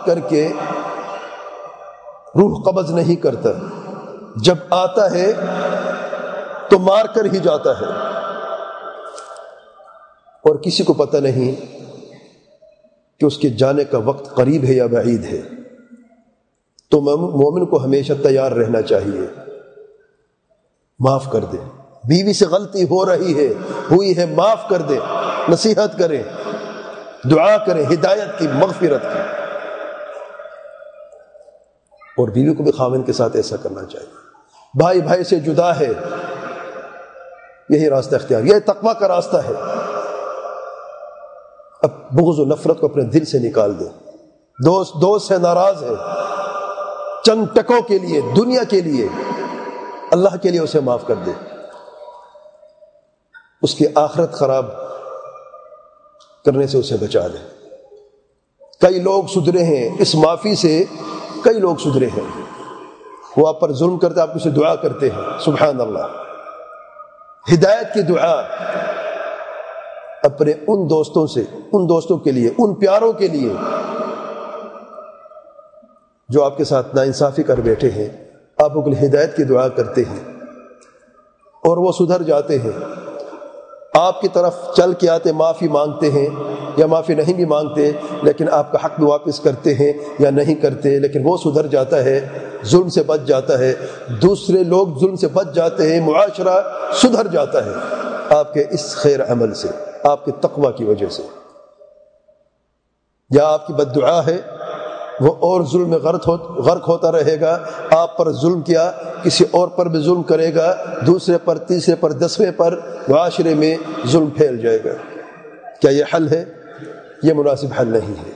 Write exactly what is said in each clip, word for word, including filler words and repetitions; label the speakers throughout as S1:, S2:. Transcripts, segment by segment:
S1: کر کے روح قبض نہیں کرتا، جب آتا ہے تو مار کر ہی جاتا ہے، اور کسی کو پتہ نہیں کہ اس کے جانے کا وقت قریب ہے یا بعید ہے۔ تو مومن کو ہمیشہ تیار رہنا چاہیے، معاف کر دے، بیوی سے غلطی ہو رہی ہے ہوئی ہے معاف کر دے، نصیحت کرے، دعا کرے ہدایت کی، مغفرت کی، اور بیوی کو بھی خاوند کے ساتھ ایسا کرنا چاہیے۔ بھائی بھائی سے جدا ہے، یہی راستہ اختیار، یہ تقویٰ کا راستہ ہے۔ اب بغض و نفرت کو اپنے دل سے نکال دے، دوست دوست سے ناراض ہے، چند ٹکوں کے لیے، دنیا کے لیے، اللہ کے لیے اسے معاف کر دے، اس کی آخرت خراب کرنے سے اسے بچا دے۔ کئی لوگ سدھرے ہیں اس معافی سے، کئی لوگ سدھرے ہیں، وہ آپ پر ظلم کرتے آپ اسے دعا کرتے ہیں، سبحان اللہ، ہدایت کی دعا اپنے ان دوستوں سے، ان دوستوں کے لیے، ان پیاروں کے لیے جو آپ کے ساتھ ناانصافی کر بیٹھے ہیں، آپ ان کی ہدایت کی دعا کرتے ہیں اور وہ سدھر جاتے ہیں، آپ کی طرف چل کے آتے، معافی مانگتے ہیں یا معافی نہیں بھی مانگتے، لیکن آپ کا حق بھی واپس کرتے ہیں یا نہیں کرتے، لیکن وہ سدھر جاتا ہے، ظلم سے بچ جاتا ہے، دوسرے لوگ ظلم سے بچ جاتے ہیں، معاشرہ سدھر جاتا ہے آپ کے اس خیر عمل سے، آپ کے تقوی کی وجہ سے۔ یا آپ کی بد دعا ہے، وہ اور ظلم میں غرق غرق ہوتا رہے گا، آپ پر ظلم کیا، کسی اور پر بھی ظلم کرے گا، دوسرے پر، تیسرے پر، دسویں پر، معاشرے میں ظلم پھیل جائے گا۔ کیا یہ حل ہے؟ یہ مناسب حل نہیں ہے۔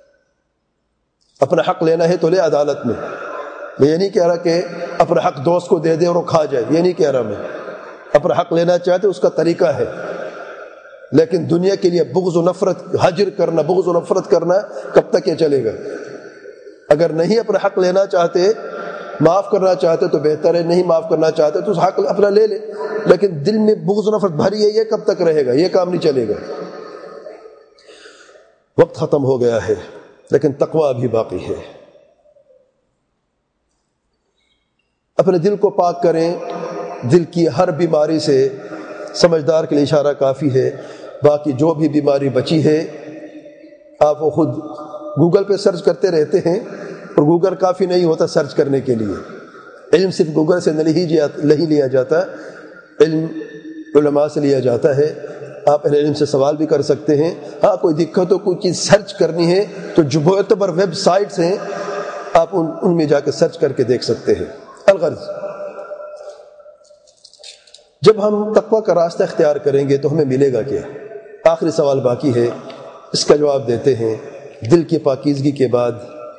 S1: اپنا حق لینا ہے تو لے عدالت میں، میں یہ نہیں کہہ رہا کہ اپنا حق دوست کو دے دے اور وہ کھا جائے، یہ نہیں کہہ رہا میں، اپنا حق لینا چاہتے اس کا طریقہ ہے، لیکن دنیا کے لیے بغض و نفرت، حجر کرنا، بغض و نفرت کرنا کب تک یہ چلے گا؟ اگر نہیں اپنا حق لینا چاہتے، معاف کرنا چاہتے تو بہتر ہے، نہیں معاف کرنا چاہتے تو حق اپنا لے لے، لیکن دل میں بغض و نفرت بھری ہے، یہ کب تک رہے گا؟ یہ کام نہیں چلے گا۔ وقت ختم ہو گیا ہے لیکن تقویٰ ابھی باقی ہے۔ اپنے دل کو پاک کریں، دل کی ہر بیماری سے، سمجھدار کے لیے اشارہ کافی ہے، باقی جو بھی بیماری بچی ہے آپ وہ خود گوگل پہ سرچ کرتے رہتے ہیں، اور گوگل کافی نہیں ہوتا سرچ کرنے کے لیے، علم صرف گوگل سے نہیں لیا جاتا، علم علماء سے لیا جاتا ہے، آپ اہل علم سے سوال بھی کر سکتے ہیں۔ ہاں کوئی دقت ہو، کوئی چیز سرچ کرنی ہے تو جو معتبر ویب سائٹس ہیں آپ ان ان میں جا کے سرچ کر کے دیکھ سکتے ہیں۔ الغرض جب ہم تقویٰ کا راستہ اختیار کریں گے تو ہمیں ملے گا کیا؟ آخری سوال باقی ہے، اس کا جواب دیتے ہیں۔ دل کی پاکیزگی کے بعد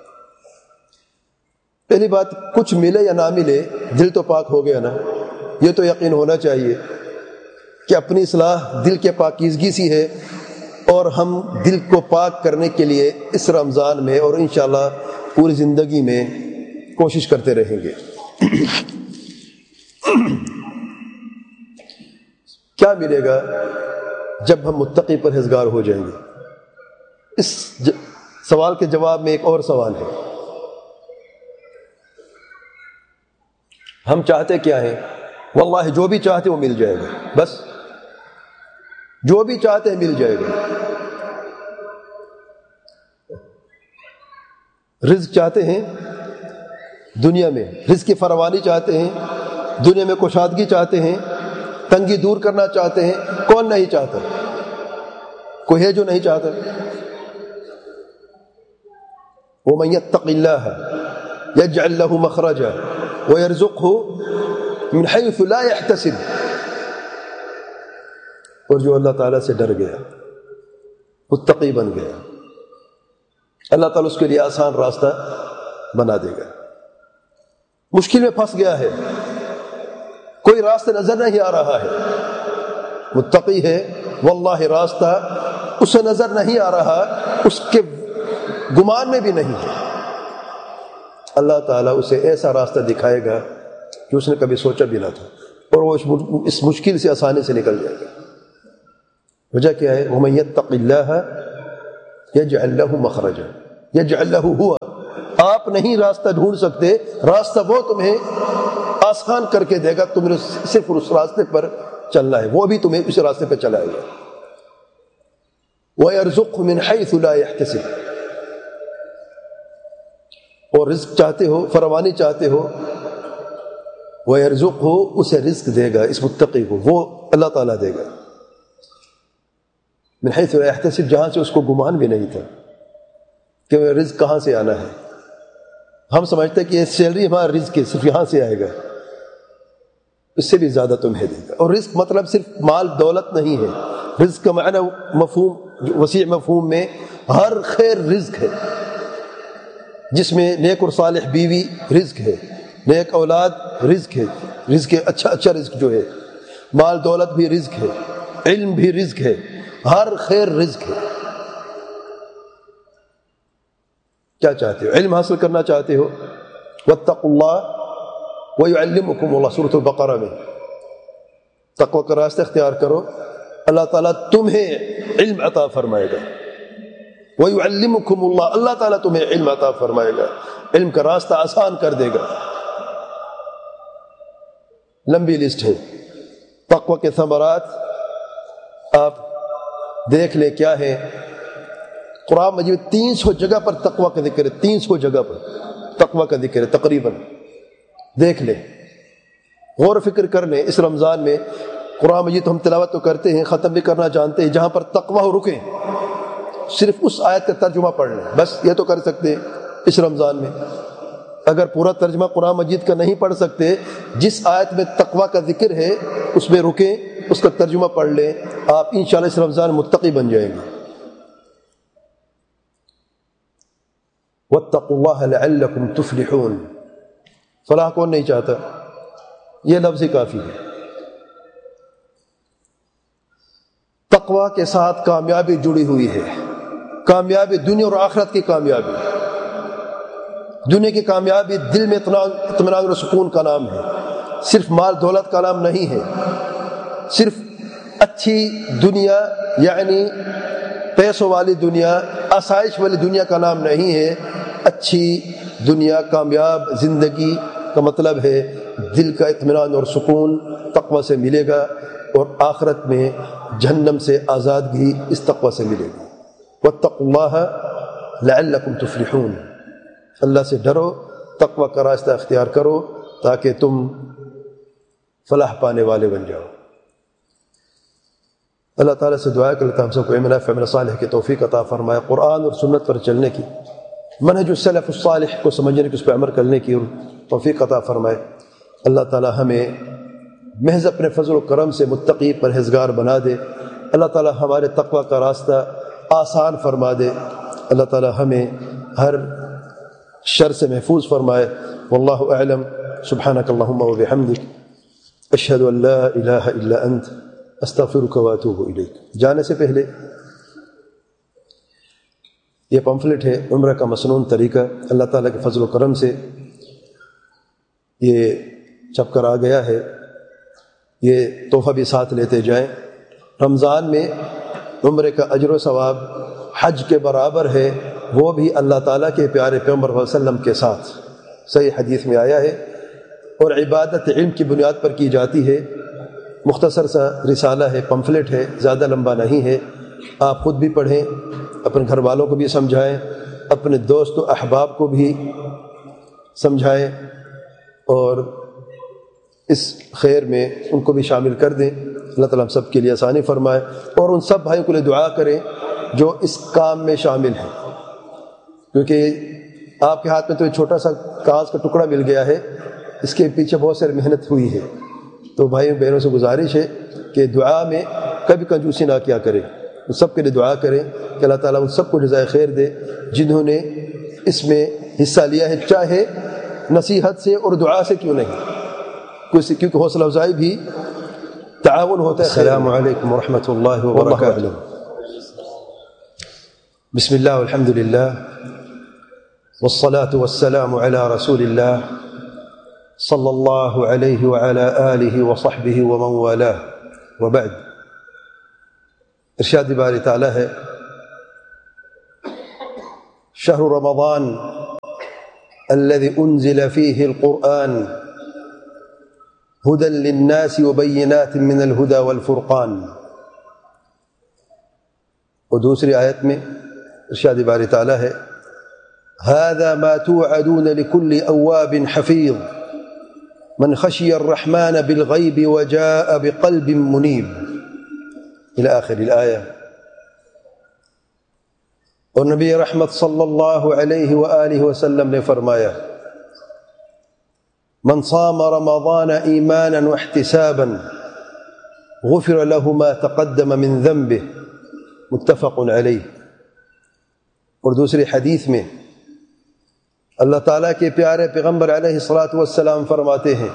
S1: پہلی بات، کچھ ملے یا نہ ملے دل تو پاک ہو گیا نا، یہ تو یقین ہونا چاہیے کہ اپنی اصلاح دل کے پاکیزگی سی ہے، اور ہم دل کو پاک کرنے کے لیے اس رمضان میں اور انشاءاللہ پوری زندگی میں کوشش کرتے رہیں گے۔ کیا ملے گا جب ہم متقی پرہیزگار ہو جائیں گے؟ اس سوال کے جواب میں ایک اور سوال ہے، ہم چاہتے کیا ہیں؟ واللہ جو بھی چاہتے وہ مل جائے گا، بس جو بھی چاہتے ہیں مل جائے گا۔ رزق چاہتے ہیں دنیا میں، رزق کی فراوانی چاہتے ہیں دنیا میں، کشادگی چاہتے ہیں، تنگی دور کرنا چاہتے ہیں، کون نہیں چاہتا؟ کوئی ہے جو نہیں چاہتا؟ وَمَن يَتَّقِ اللَّهَ يَجْعَلْ لَهُ مَخْرَجًا وَيَرْزُقْهُ مِنْ حَيْثُ لَا يَحْتَسِبُ، اور جو اللہ تعالیٰ سے ڈر گیا، متقی بن گیا، اللہ تعالیٰ اس کے لیے آسان راستہ بنا دے گا۔ مشکل میں پھنس گیا ہے، کوئی راستہ نظر نہیں آ رہا ہے، متقی ہے، واللہ راستہ اسے نظر نہیں آ رہا، اس کے گمان میں بھی نہیں ہے، اللہ تعالیٰ اسے ایسا راستہ دکھائے گا کہ اس نے کبھی سوچا بھی نہ تھا، اور وہ اس مشکل سے آسانی سے نکل جائے گا۔ وجہ کیا ہے؟ وَمَن يَتَّقِ اللَّهَ يَجْعَلْ لَهُ مَخْرَجًا، يَجْعَلْ لَهُ هُوَ آپ نہیں راستہ ڈھونڈ سکتے، راستہ وہ تمہیں آسان کر کے دے گا، تمہیں صرف اس راستے پر چلنا ہے، وہ بھی تمہیں اس راستے پہ چلائے گا۔ وَيَرْزُقْهُ مِنْ حَيْثُ لَا يَحْتَسِبُ، اور رزق چاہتے ہو، فراوانی چاہتے ہو، وَيَرْزُقْهُ، اسے رزق دے گا، اس متقی کو وہ اللہ تعالیٰ دے گا، من حیث لا یحتسب، جہاں سے اس کو گمان بھی نہیں تھا کہ وہ رزق کہاں سے آنا ہے۔ ہم سمجھتے کہ یہ سیلری ہمارا رزق ہے، صرف یہاں سے آئے گا، اس سے بھی زیادہ تمہیں دے گا۔ اور رزق مطلب صرف مال دولت نہیں ہے، رزق کا معنی مفہوم، وسیع مفہوم میں ہر خیر رزق ہے، جس میں نیک اور صالح بیوی رزق ہے، نیک اولاد رزق ہے، رزق ہے اچھا اچھا رزق جو ہے، مال دولت بھی رزق ہے، علم بھی رزق ہے، ہر خیر رزق ہے۔ کیا چاہتے ہو؟ علم حاصل کرنا چاہتے ہو؟ واتقوا اللہ ویعلمکم اللہ، سورۃ البقرہ میں تقوی کا راستہ اختیار کرو، اللہ تعالیٰ تمہیں علم عطا فرمائے گا۔ ویعلمکم اللہ، اللہ تعالیٰ تمہیں علم عطا فرمائے گا، علم کا راستہ آسان کر دے گا۔ لمبی لسٹ ہے تقوی کے ثمرات، آپ دیکھ لیں کیا ہے۔ قرآن مجید تین سو جگہ پر تقوی کا ذکر ہے، تین سو جگہ پر تقوی کا ذکر ہے تقریباً، دیکھ لیں، غور و فکر کر لیں۔ اس رمضان میں قرآن مجید ہم تلاوت تو کرتے ہیں، ختم بھی کرنا جانتے ہیں، جہاں پر تقوی ہو رکیں، صرف اس آیت کا ترجمہ پڑھ لیں، بس یہ تو کر سکتے ہیں اس رمضان میں۔ اگر پورا ترجمہ قرآن مجید کا نہیں پڑھ سکتے، جس آیت میں تقوی کا ذکر ہے اس میں رکیں، اس کا ترجمہ پڑھ لیں، آپ انشاءاللہ اس رمضان متقی بن جائیں گے۔ واتقوا اللہ لعلکم تفلحون، فلاح کون نہیں چاہتا؟ یہ لفظ ہی کافی ہے۔ تقوی کے ساتھ کامیابی جڑی ہوئی ہے، کامیابی دنیا اور آخرت کی کامیابی۔ دنیا کی کامیابی دل میں اطمینان اور سکون کا نام ہے، صرف مال دولت کا نام نہیں ہے، صرف اچھی دنیا یعنی پیسوں والی دنیا، آسائش والی دنیا کا نام نہیں ہے۔ اچھی دنیا، کامیاب زندگی کا مطلب ہے دل کا اطمینان اور سکون تقوی سے ملے گا، اور آخرت میں جہنم سے آزادگی اس تقوی سے ملے گی۔ واتقوا اللہ لعلکم تفلحون، اللہ سے ڈرو، تقوی کا راستہ اختیار کرو تاکہ تم فلاح پانے والے بن جاؤ۔ اللہ تعالیٰ سے دعا کہ اللہ تعالیٰ ہم سب کو علم نافع عمل صالح کی توفیق عطا فرمائے، قرآن اور سنت پر چلنے کی، منہج السلف الصالح کو سمجھنے کی، اس پہ عمل کرنے کی توفیق عطا فرمائے۔ اللہ تعالیٰ ہمیں محض اپنے فضل و کرم سے متقی پرہیزگار بنا دے، اللہ تعالیٰ ہمارے تقوی کا راستہ آسان فرما دے، اللہ تعالیٰ ہمیں ہر شر سے محفوظ فرمائے۔ واللہ اعلم، سبحانک اللہم و بحمدک، اشہد ان لا الہ الا انت، استغفرک و اتوب الیک۔ جانے سے پہلے یہ پمفلٹ ہے عمرہ کا مسنون طریقہ، اللہ تعالیٰ کے فضل و کرم سے یہ چھپ کر آ گیا ہے، یہ تحفہ بھی ساتھ لیتے جائیں۔ رمضان میں عمرے کا اجر و ثواب حج کے برابر ہے، وہ بھی اللہ تعالیٰ کے پیارے پیغمبر صلی اللہ علیہ وسلم کے ساتھ، صحیح حدیث میں آیا ہے، اور عبادت علم کی بنیاد پر کی جاتی ہے۔ مختصر سا رسالہ ہے، پمفلٹ ہے، زیادہ لمبا نہیں ہے، آپ خود بھی پڑھیں، اپنے گھر والوں کو بھی سمجھائیں، اپنے دوست و احباب کو بھی سمجھائیں، اور اس خیر میں ان کو بھی شامل کر دیں۔ اللہ تعالیٰ ہم سب کے لیے آسانی فرمائے، اور ان سب بھائیوں کے لیے دعا کریں جو اس کام میں شامل ہیں، کیونکہ آپ کے ہاتھ میں تو ایک چھوٹا سا کاغذ کا ٹکڑا مل گیا ہے، اس کے پیچھے بہت ساری محنت ہوئی ہے۔ تو بھائیوں بہنوں سے گزارش ہے کہ دعا میں کبھی کنجوسی نہ کیا کریں، ان سب کے لیے دعا کریں کہ اللہ تعالیٰ ان سب کو جزائے خیر دے جنہوں نے اس میں حصہ لیا ہے، چاہے نصیحت سے اور دعا سے کیوں نہیں، کیونکہ حوصلہ افزائی بھی تعاون ہوتا ہے۔ السلام علیکم ورحمۃ اللہ وبرکاتہ۔ بسم اللہ والحمد للہ والصلاة والسلام علی رسول اللہ صلی اللہ علیہ وعلی آلہ وصحبہ ومن والاه، وبعد۔ ارشاد باری تعالیٰ ہے، شہر رمضان الذي أنزل فيه القرآن هدى للناس وبينات من الهدى والفرقان. اور دوسری آیت میں ارشاد باری تعالیٰ ہے هذا ما توعدون لكل أواب حفيظ من خشي الرحمن بالغيب وجاء بقلب منيب إلى آخر الآية. اور نبی رحمت صلی اللہ علیہ وآلہ وسلم نے فرمایا من صام رمضان ایمانا واحتسابا غفر له ما تقدم من ذنبه متفق علیہ. اور دوسری حدیث میں اللہ تعالیٰ کے پیارے پیغمبر علیہ الصلاۃ والسلام فرماتے ہیں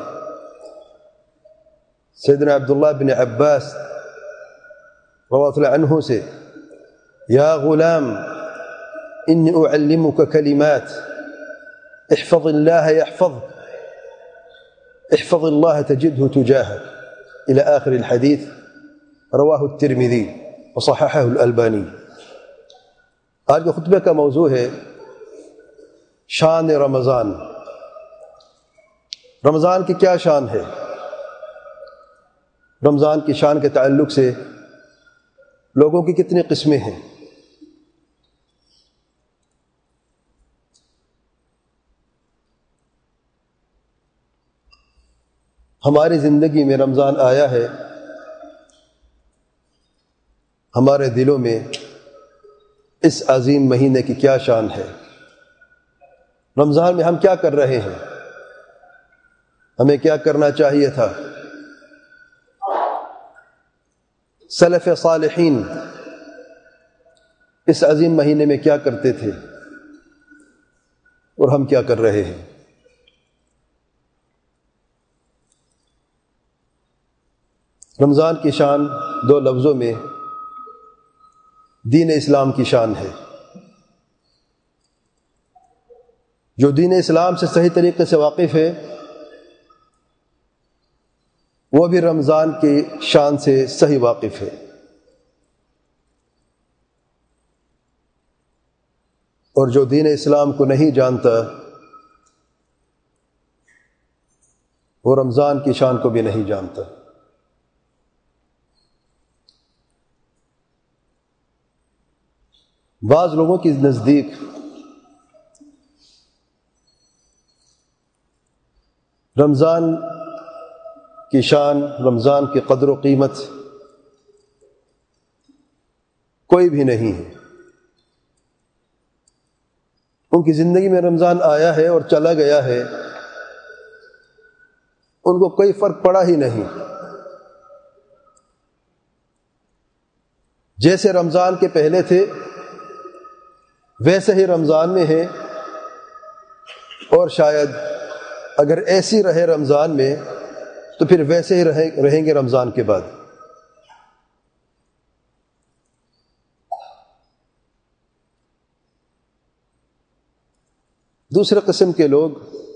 S1: سیدنا عبداللہ بن عباس رضی اللہ عنہ سے یا غلام انی اعلمک کلمات احفظ اللہ یحفظک احفظ اللہ تجدہ تجاہک الى آخر الحدیث رواہ الترمذی وصححہ الالبانی. آج کے خطبے کا موضوع ہے شان رمضان. رمضان کی کیا شان ہے؟ رمضان کی شان کے تعلق سے لوگوں کی کتنی قسمیں ہیں؟ ہماری زندگی میں رمضان آیا ہے، ہمارے دلوں میں اس عظیم مہینے کی کیا شان ہے؟ رمضان میں ہم کیا کر رہے ہیں؟ ہمیں کیا کرنا چاہیے تھا؟ سلف صالحین اس عظیم مہینے میں کیا کرتے تھے اور ہم کیا کر رہے ہیں؟ رمضان کی شان دو لفظوں میں دین اسلام کی شان ہے. جو دین اسلام سے صحیح طریقے سے واقف ہے وہ بھی رمضان کی شان سے صحیح واقف ہے، اور جو دین اسلام کو نہیں جانتا وہ رمضان کی شان کو بھی نہیں جانتا. بعض لوگوں کے نزدیک رمضان کی شان، رمضان کی قدر و قیمت کوئی بھی نہیں ہے. ان کی زندگی میں رمضان آیا ہے اور چلا گیا ہے، ان کو کوئی فرق پڑا ہی نہیں. جیسے رمضان کے پہلے تھے ویسے ہی رمضان میں ہے، اور شاید اگر ایسی رہے رمضان میں تو پھر ویسے ہی رہیں رہیں گے رمضان کے بعد. دوسرے قسم کے لوگ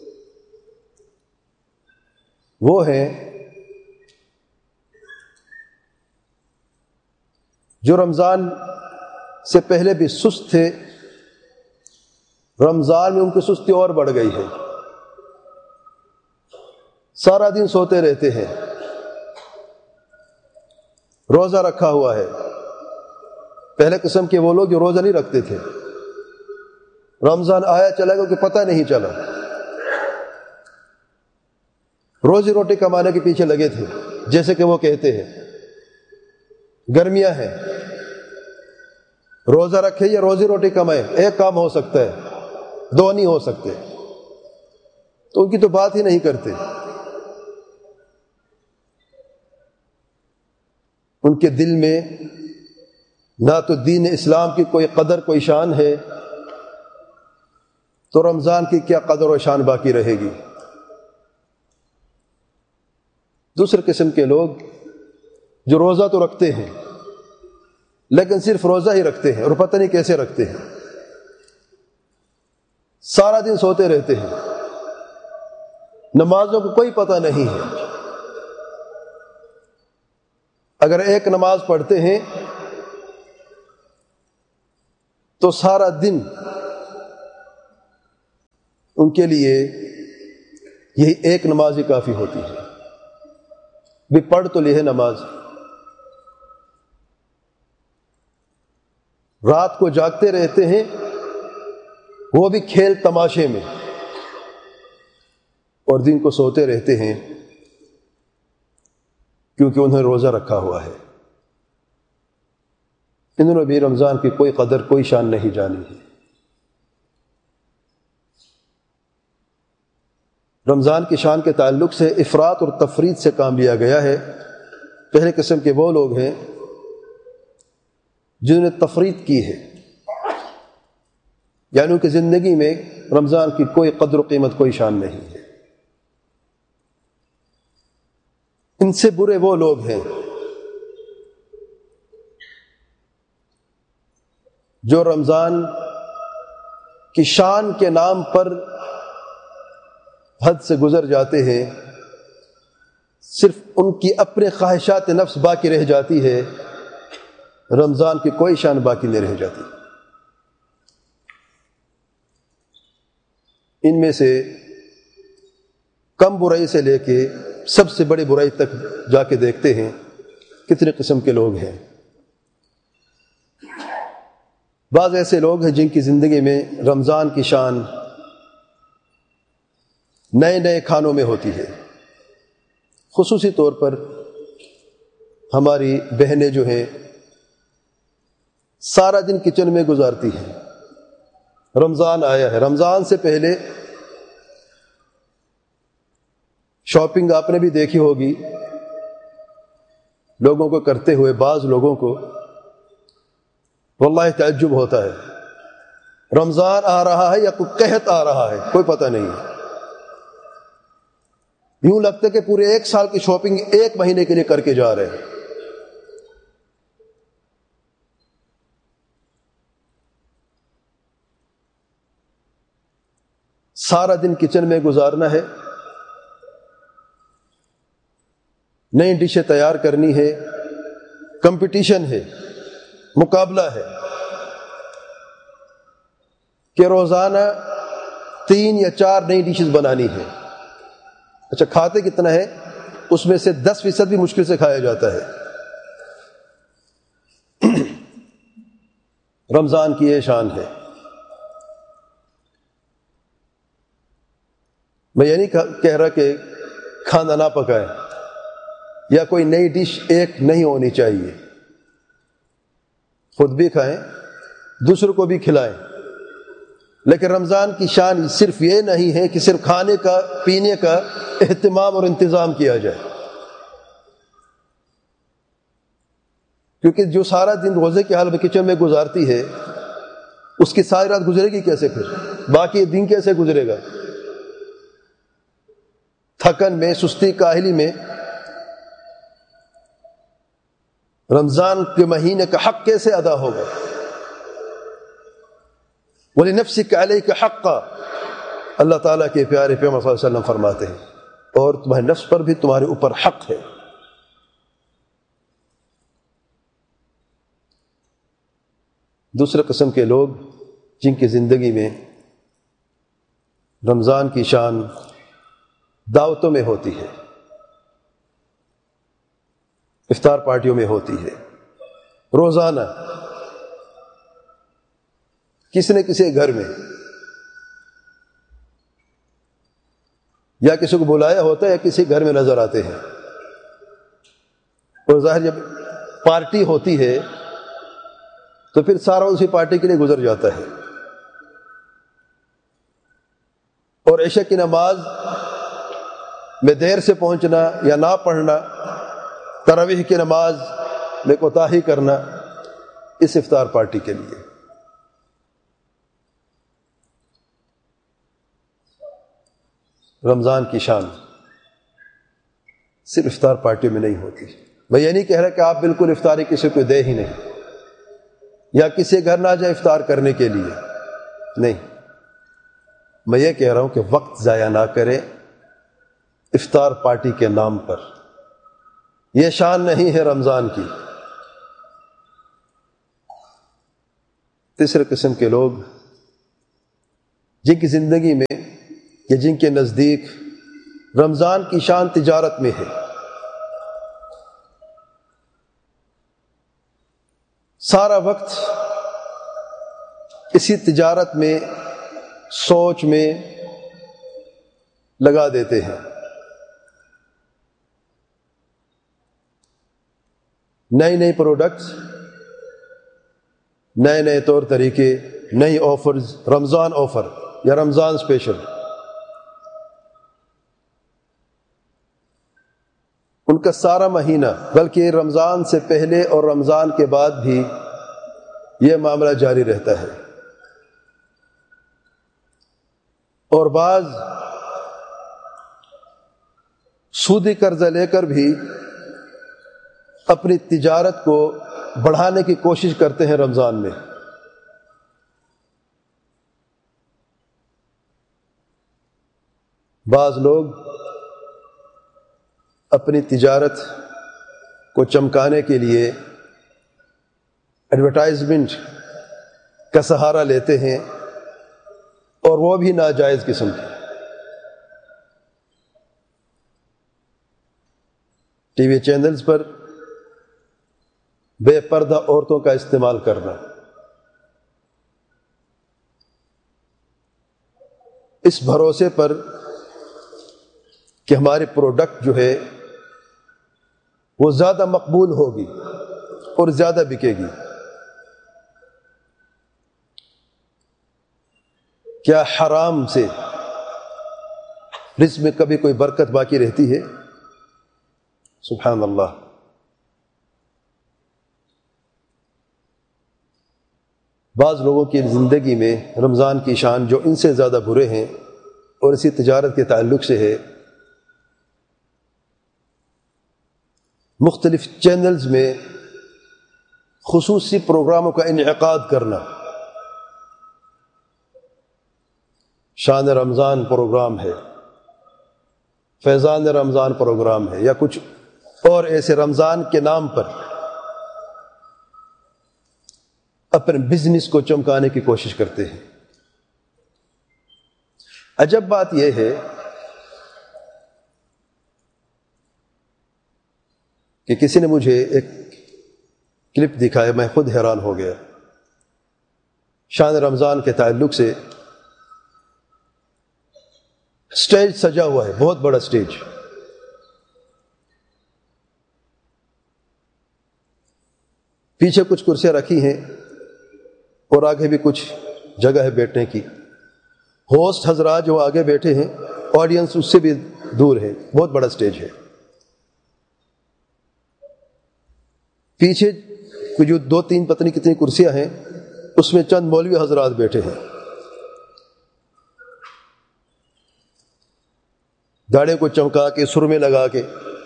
S1: وہ ہیں جو رمضان سے پہلے بھی سست تھے، رمضان میں ان کی سستی اور بڑھ گئی ہے، سارا دن سوتے رہتے ہیں، روزہ رکھا ہوا ہے. پہلے قسم کے وہ لوگ جو روزہ نہیں رکھتے تھے، رمضان آیا چلا گیا کہ پتہ نہیں چلا، روزی روٹی کمانے کے پیچھے لگے تھے. جیسے کہ وہ کہتے ہیں گرمیاں ہیں، روزہ رکھے یا روزی روٹی کمائے، ایک کام ہو سکتا ہے، دو نہیں ہو سکتے. تو ان کی تو بات ہی نہیں کرتے. ان کے دل میں نہ تو دین اسلام کی کوئی قدر کوئی شان ہے، تو رمضان کی کیا قدر و شان باقی رہے گی. دوسرے قسم کے لوگ جو روزہ تو رکھتے ہیں لیکن صرف روزہ ہی رکھتے ہیں اور پتہ نہیں کیسے رکھتے ہیں، سارا دن سوتے رہتے ہیں، نمازوں کو کوئی پتہ نہیں ہے. اگر ایک نماز پڑھتے ہیں تو سارا دن ان کے لیے یہی ایک نماز ہی کافی ہوتی ہے. بھی پڑھ تو لی ہے نماز، رات کو جاگتے رہتے ہیں وہ بھی کھیل تماشے میں، اور دن کو سوتے رہتے ہیں کیونکہ انہیں روزہ رکھا ہوا ہے. انہوں نے بھی رمضان کی کوئی قدر کوئی شان نہیں جانی ہے. رمضان کی شان کے تعلق سے افراط اور تفریط سے کام لیا گیا ہے. پہلے قسم کے وہ لوگ ہیں جنہوں نے تفریط کی ہے، یعنی ان کی زندگی میں رمضان کی کوئی قدر و قیمت کوئی شان نہیں ہے. ان سے برے وہ لوگ ہیں جو رمضان کی شان کے نام پر حد سے گزر جاتے ہیں، صرف ان کی اپنے خواہشات نفس باقی رہ جاتی ہے، رمضان کی کوئی شان باقی نہیں رہ جاتی. ان میں سے کم برائی سے لے کے سب سے بڑی برائی تک جا کے دیکھتے ہیں کتنے قسم کے لوگ ہیں. بعض ایسے لوگ ہیں جن کی زندگی میں رمضان کی شان نئے نئے کھانوں میں ہوتی ہے. خصوصی طور پر ہماری بہنیں جو ہیں سارا دن کچن میں گزارتی ہیں. رمضان آیا ہے، رمضان سے پہلے شاپنگ آپ نے بھی دیکھی ہوگی لوگوں کو کرتے ہوئے. بعض لوگوں کو واللہ تعجب ہوتا ہے، رمضان آ رہا ہے یا کوئی قحط آ رہا ہے کوئی پتہ نہیں ہے. یوں لگتا ہے کہ پورے ایک سال کی شاپنگ ایک مہینے کے لیے کر کے جا رہے ہیں. سارا دن کچن میں گزارنا ہے، نئی ڈشیں تیار کرنی ہے، کمپٹیشن ہے، مقابلہ ہے کہ روزانہ تین یا چار نئی ڈشز بنانی ہے. اچھا کھاتے کتنا ہے؟ اس میں سے دس فیصد بھی مشکل سے کھایا جاتا ہے. رمضان کی یہ شان ہے. میں یہ نہیں کہہ رہا کہ کھانا نہ پکائیں یا کوئی نئی ڈش ایک نہیں ہونی چاہیے، خود بھی کھائیں دوسروں کو بھی کھلائیں. لیکن رمضان کی شان صرف یہ نہیں ہے کہ صرف کھانے کا پینے کا اہتمام اور انتظام کیا جائے، کیونکہ جو سارا دن روزے کے حال میں کچن میں گزارتی ہے اس کی ساری رات گزرے گی کیسے؟ پھر باقی دن کیسے گزرے گا؟ تھکن میں، سستی کاہلی میں. رمضان کے مہینے کا حق کیسے ادا ہوگا؟ وَلِنَفْسِكَ عَلَيْكَ حَقًّا، اللہ تعالیٰ کے پیارے پیغمبر صلی اللہ علیہ وسلم فرماتے ہیں، اور تمہارے نفس پر بھی تمہارے اوپر حق ہے. دوسرے قسم کے لوگ جن کی زندگی میں رمضان کی شان دعوتوں میں ہوتی ہے، افطار پارٹیوں میں ہوتی ہے. روزانہ کسی نہ کسی گھر میں یا کسی کو بلایا ہوتا ہے یا کسی گھر میں نظر آتے ہیں. اور ظاہر جب پارٹی ہوتی ہے تو پھر سارا اسی پارٹی کے لیے گزر جاتا ہے. اور عشاء کی نماز میں دیر سے پہنچنا یا نہ پڑھنا، تراویح کی نماز میں کوتاہی کرنا اس افطار پارٹی کے لیے. رمضان کی شان صرف افطار پارٹی میں نہیں ہوتی. میں یہ نہیں کہہ رہا کہ آپ بالکل افطاری کسی کو دے ہی نہیں، یا کسی گھر نہ جائے افطار کرنے کے لیے، نہیں. میں یہ کہہ رہا ہوں کہ وقت ضائع نہ کرے افطار پارٹی کے نام پر. یہ شان نہیں ہے رمضان کی. تیسرے قسم کے لوگ جن کی زندگی میں کہ جن کے نزدیک رمضان کی شان تجارت میں ہے، سارا وقت اسی تجارت میں، سوچ میں لگا دیتے ہیں، نئے نئے پروڈکٹس، نئے نئے طور طریقے، نئی آفرز، رمضان آفر یا رمضان اسپیشل، ان کا سارا مہینہ، بلکہ رمضان سے پہلے اور رمضان کے بعد بھی یہ معاملہ جاری رہتا ہے۔ اور بعض سودی قرضہ لے کر بھی اپنی تجارت کو بڑھانے کی کوشش کرتے ہیں رمضان میں۔ بعض لوگ اپنی تجارت کو چمکانے کے لیے ایڈورٹائزمنٹ کا سہارا لیتے ہیں، اور وہ بھی ناجائز قسم کی۔ ٹی وی چینلز پر بے پردہ عورتوں کا استعمال کرنا، اس بھروسے پر کہ ہماری پروڈکٹ جو ہے وہ زیادہ مقبول ہوگی اور زیادہ بکے گی۔ کیا حرام سے رزق میں کبھی کوئی برکت باقی رہتی ہے؟ سبحان اللہ۔ بعض لوگوں کی زندگی میں رمضان کی شان جو ان سے زیادہ برے ہیں، اور اسی تجارت کے تعلق سے ہے، مختلف چینلز میں خصوصی پروگراموں کا انعقاد کرنا، شان رمضان پروگرام ہے، فیضان رمضان پروگرام ہے، یا کچھ اور ایسے رمضان کے نام پر اپنے بزنس کو چمکانے کی کوشش کرتے ہیں۔ عجب بات یہ ہے کہ کسی نے مجھے ایک کلپ دکھایا، میں خود حیران ہو گیا۔ شان رمضان کے تعلق سے سٹیج سجا ہوا ہے، بہت بڑا سٹیج، پیچھے کچھ کرسیاں رکھی ہیں اور آگے بھی کچھ جگہ ہے بیٹھنے کی۔ ہوسٹ حضرات جو آگے بیٹھے ہیں، آڈینس اس سے بھی دور ہے، بہت بڑا سٹیج ہے۔ پیچھے جو دو تین پتہ کتنی کرسیاں ہیں، اس میں چند مولوی حضرات بیٹھے ہیں، داڑھی کو چمکا کے، سرمے لگا کے،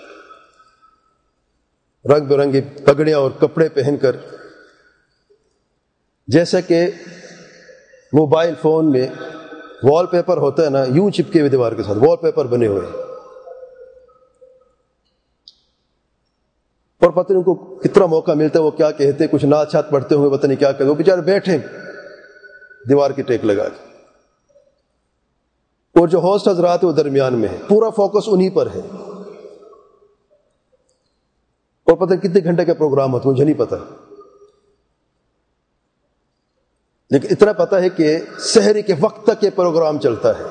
S1: رنگ برنگی پگڑیاں اور کپڑے پہن کر، جیسا کہ موبائل فون میں وال پیپر ہوتا ہے نا، یوں چپکے ہوئے دیوار کے ساتھ وال پیپر بنے ہوئے، اور پتہ نہیں ان کو کتنا موقع ملتا ہے، وہ کیا کہتے، کچھ نعت شات پڑھتے ہوئے، پتہ نہیں کیا کہتے، وہ بیچارے بیٹھے دیوار کی ٹیک لگا کے، اور جو ہوسٹ حضرات وہ درمیان میں ہے، پورا فوکس انہی پر ہے، اور پتہ نہیں کتنے گھنٹے کا پروگرام ہوتا ہے، مجھے نہیں پتا، لیکن اتنا پتا ہے کہ سحری کے وقت تک یہ پروگرام چلتا ہے۔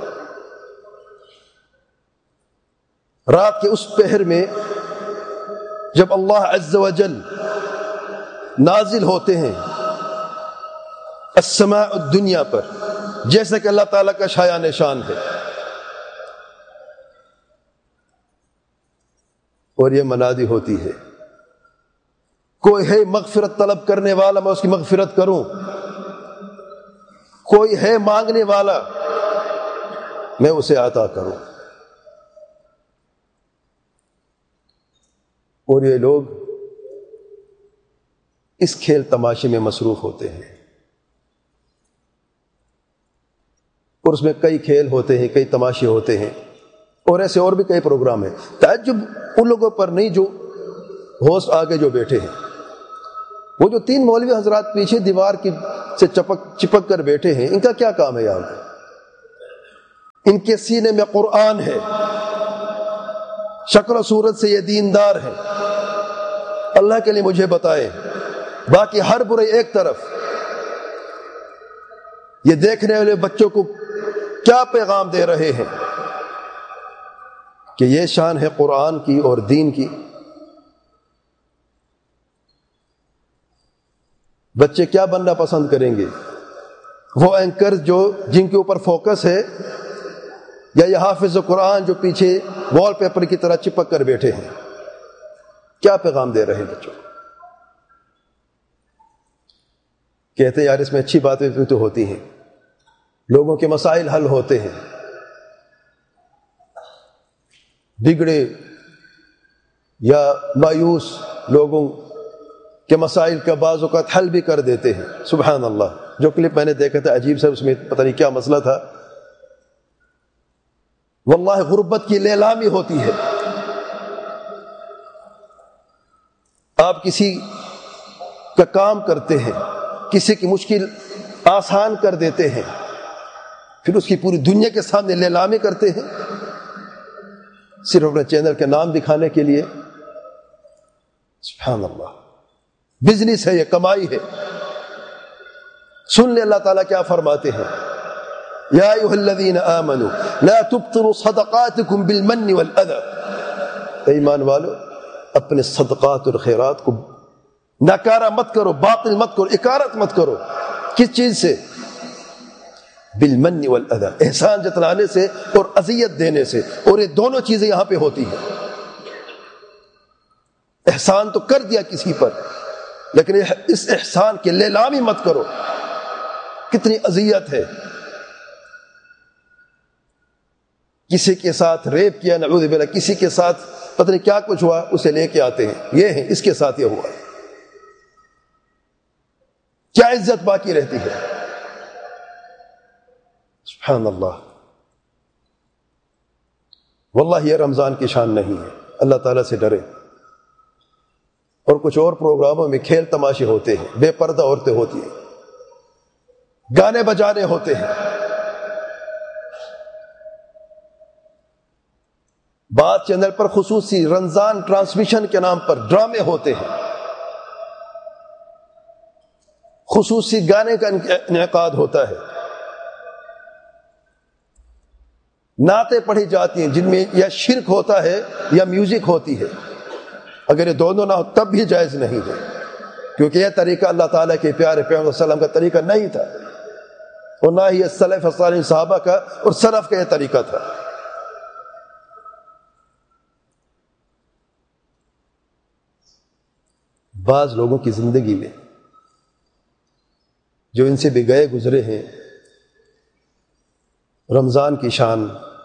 S1: رات کے اس پہر میں جب اللہ عز و جل نازل ہوتے ہیں السماء الدنیا پر، جیسا کہ اللہ تعالیٰ کا شایع نشان ہے، اور یہ منادی ہوتی ہے، کوئی ہے مغفرت طلب کرنے والا، میں اس کی مغفرت کروں، کوئی ہے مانگنے والا، میں اسے عطا کروں۔ اور یہ لوگ اس کھیل تماشے میں مصروف ہوتے ہیں، اور اس میں کئی کھیل ہوتے ہیں، کئی تماشے ہوتے ہیں، اور ایسے اور بھی کئی پروگرام ہیں۔ تعجب ان لوگوں پر نہیں جو ہوسٹ آگے جو بیٹھے ہیں، وہ جو تین مولوی حضرات پیچھے دیوار کی سے چپک چپک کر بیٹھے ہیں، ان کا کیا کام ہے یہاں پہ؟ ان کے سینے میں قرآن ہے، شکل و صورت سے یہ دیندار ہے، اللہ کے لیے مجھے بتائیں باقی ہر برے ایک طرف، یہ دیکھنے والے بچوں کو کیا پیغام دے رہے ہیں کہ یہ شان ہے قرآن کی اور دین کی؟ بچے کیا بننا پسند کریں گے؟ وہ اینکر جو جن کے اوپر فوکس ہے، یا یہ حافظ قرآن جو پیچھے وال پیپر کی طرح چپک کر بیٹھے ہیں؟ کیا پیغام دے رہے ہیں بچوں کو؟ کہتے ہیں یار اس میں اچھی باتیں بھی تو ہوتی ہیں، لوگوں کے مسائل حل ہوتے ہیں، بگڑے یا مایوس لوگوں کے مسائل کا بعض اوقات حل بھی کر دیتے ہیں۔ سبحان اللہ، جو کلپ میں نے دیکھا تھا عجیب سا، اس میں پتہ نہیں کیا مسئلہ تھا، واللہ غربت کی لیلامی ہوتی ہے۔ آپ کسی کا کام کرتے ہیں، کسی کی مشکل آسان کر دیتے ہیں، پھر اس کی پوری دنیا کے سامنے لیلامی کرتے ہیں صرف اپنے چینل کے نام دکھانے کے لیے۔ سبحان اللہ، بزنس ہے، یہ کمائی ہے۔ سن لے اللہ تعالیٰ کیا فرماتے ہیں، یا ایھا الذین آمنوا لا تبطلوا صدقاتکم بالمن والاذی، ایمان والو اپنے صدقات اور خیرات کو ناکارہ مت کرو، باطل مت کرو، اکارت مت کرو۔ کس چیز سے؟ بالمن والاذی، احسان جتلانے سے اور اذیت دینے سے، اور یہ دونوں چیزیں یہاں پہ ہوتی ہیں۔ احسان تو کر دیا کسی پر، لیکن اس احسان کی لیلامی مت کرو۔ کتنی اذیت ہے، کسی کے ساتھ ریپ کیا نعوذ باللہ، کسی کے ساتھ پتہ نہیں کیا کچھ ہوا، اسے لے کے آتے ہیں، یہ ہے اس کے ساتھ یہ ہوا، کیا عزت باقی رہتی ہے؟ سبحان اللہ، واللہ یہ رمضان کی شان نہیں ہے۔ اللہ تعالیٰ سے ڈرے۔ اور کچھ اور پروگراموں میں کھیل تماشے ہوتے ہیں، بے پردہ عورتیں ہوتی ہیں، گانے بجانے ہوتے ہیں، بعض چینل پر خصوصی رمضان ٹرانسمیشن کے نام پر ڈرامے ہوتے ہیں، خصوصی گانے کا انعقاد ہوتا ہے، نعتیں پڑھی جاتی ہیں جن میں یا شرک ہوتا ہے یا میوزک ہوتی ہے۔ اگر یہ دونوں نہ ہو تب بھی جائز نہیں ہے، کیونکہ یہ طریقہ اللہ تعالیٰ کے پیارے پیغمبر صلی اللہ علیہ وسلم کا طریقہ نہیں تھا، اور نہ ہی یہ سلف صالح صحابہ کا اور سلف کا یہ طریقہ تھا۔ بعض لوگوں کی زندگی میں جو ان سے بھی گئے گزرے ہیں، رمضان کی شان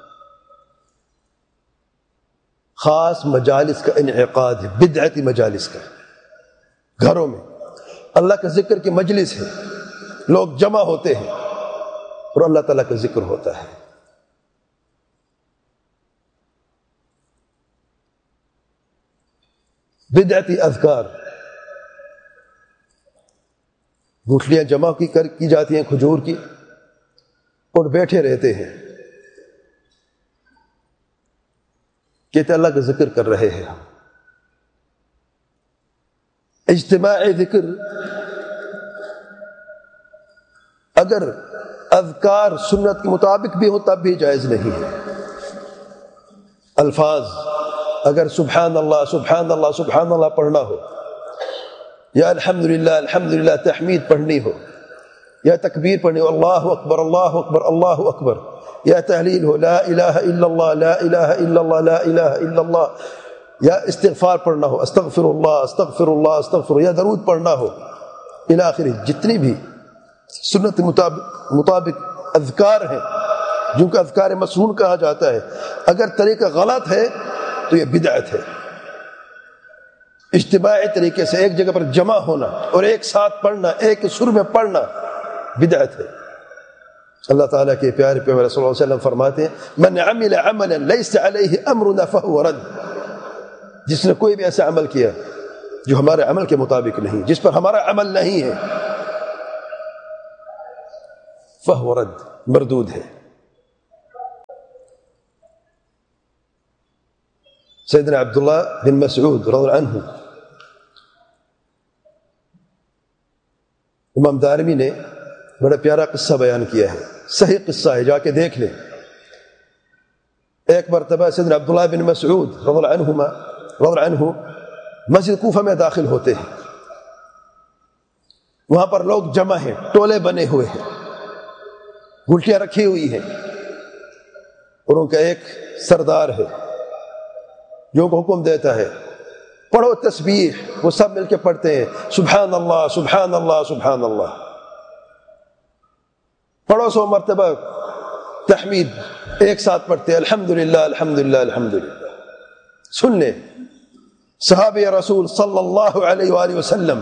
S1: خاص مجالس کا انعقاد ہے، بدعتی مجالس کا، گھروں میں اللہ کا ذکر کی مجلس ہے، لوگ جمع ہوتے ہیں اور اللہ تعالیٰ کا ذکر ہوتا ہے۔ بدعتی اذکار، گٹھلیاں جمع کی کر کی جاتی ہیں کھجور کی، اور بیٹھے رہتے ہیں، کہتے اللہ کا ذکر کر رہے ہیں ہم۔ اجتماعی ذکر اگر اذکار سنت کے مطابق بھی ہو تب بھی جائز نہیں ہے۔ الفاظ اگر سبحان اللہ سبحان اللہ سبحان اللہ پڑھنا ہو، یا الحمدللہ الحمدللہ تحمید پڑھنی ہو، یا تکبیر پڑھنی ہو، اللہ اکبر اللہ اکبر اللہ اکبر، یا تحلیل ہو، لا الہ الا اللہ لا الہ الا اللہ لا الہ الا اللہ، یا استغفار پڑھنا ہو، استغفر اللہ استغفر اللہ استغفر، یا درود پڑھنا ہو الی آخر، جتنی بھی سنت مطابق مطابق اذکار ہیں جن کا اذکار مسنون کہا جاتا ہے، اگر طریقہ غلط ہے تو یہ بدعت ہے۔ اجتماعی طریقے سے ایک جگہ پر جمع ہونا اور ایک ساتھ پڑھنا، ایک سر میں پڑھنا، بدعت ہے۔ اللہ تعالیٰ کے پیارے پیغمبر صلی اللہ علیہ وسلم فرماتے ہیں من عمل عملا لیس علیہ امرنا فہو رد، جس نے کوئی بھی ایسا عمل کیا جو ہمارے عمل کے مطابق نہیں، جس پر ہمارا عمل نہیں ہے، فہو رد، مردود ہے۔ سیدنا عبداللہ بن مسعود رضی اللہ عنہ، امام دارمی نے بڑا پیارا قصہ بیان کیا ہے، صحیح قصہ ہے، جا کے دیکھ لیں۔ ایک مرتبہ سیدنا عبداللہ بن مسعود رضی اللہ عنہما رضی اللہ عنہ مسجد کوفہ میں داخل ہوتے ہیں، وہاں پر لوگ جمع ہیں، ٹولے بنے ہوئے ہیں، گلٹیاں رکھی ہوئی ہیں، اور ان کا ایک سردار ہے جو ان کو حکم دیتا ہے پڑھو تسبیح، وہ سب مل کے پڑھتے ہیں، سبحان اللہ سبحان اللہ سبحان اللہ، پڑھو سو مرتبہ تحمید ایک ساتھ پڑھتے ہیں، الحمدللہ الحمدللہ الحمدللہ۔ سن لیں صحابی رسول صلی اللہ علیہ وآلہ وسلم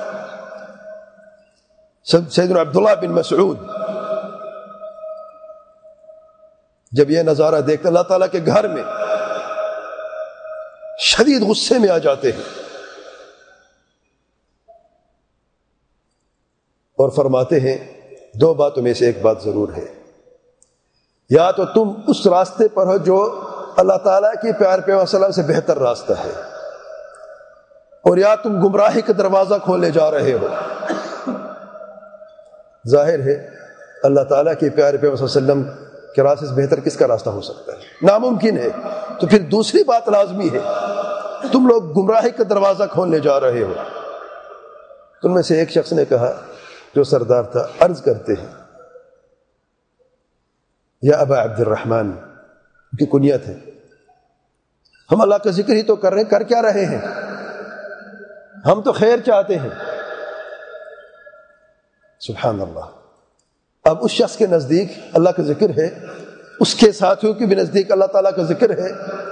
S1: سیدنا عبداللہ بن مسعود جب یہ نظارہ دیکھتے اللہ تعالیٰ کے گھر میں شدید غصے میں آ جاتے ہیں اور فرماتے ہیں دو باتوں میں سے ایک بات ضرور ہے، یا تو تم اس راستے پر ہو جو اللہ تعالیٰ کی پیار پیغمبر صلی اللہ علیہ وسلم سے بہتر راستہ ہے، اور یا تم گمراہی کا دروازہ کھولے جا رہے ہو۔ ظاہر ہے اللہ تعالیٰ کے پیار پیغمبر صلی اللہ علیہ وسلم کے راستے سے بہتر کس کا راستہ ہو سکتا ہے؟ ناممکن ہے۔ تو پھر دوسری بات لازمی ہے، تم لوگ گمراہی کا دروازہ کھولنے جا رہے ہو۔ تم میں سے ایک شخص نے کہا جو سردار تھا، عرض کرتے ہیں یا ابا عبد الرحمن، ان کی کنیت ہے، ہم اللہ کا ذکر ہی تو کر رہے ہیں، کر کیا رہے ہیں؟ ہم تو خیر چاہتے ہیں۔ سبحان اللہ۔ اب اس شخص کے نزدیک اللہ کا ذکر ہے، اس کے ساتھیوں کے بھی نزدیک اللہ تعالیٰ کا ذکر ہے،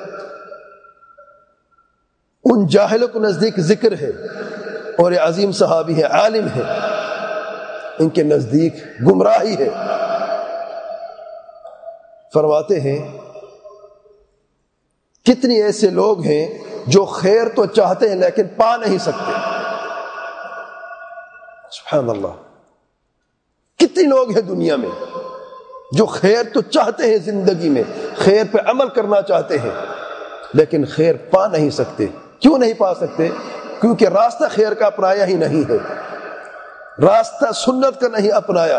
S1: ان جاہلوں کو نزدیک ذکر ہے، اور یہ عظیم صحابی ہے، عالم ہے، ان کے نزدیک گمراہی ہے۔ فرماتے ہیں کتنی ایسے لوگ ہیں جو خیر تو چاہتے ہیں لیکن پا نہیں سکتے۔ سبحان اللہ۔ کتنے لوگ ہیں دنیا میں جو خیر تو چاہتے ہیں، زندگی میں خیر پہ عمل کرنا چاہتے ہیں لیکن خیر پا نہیں سکتے۔ کیوں نہیں پا سکتے؟ کیونکہ راستہ خیر کا اپنایا ہی نہیں ہے، راستہ سنت کا نہیں اپنایا۔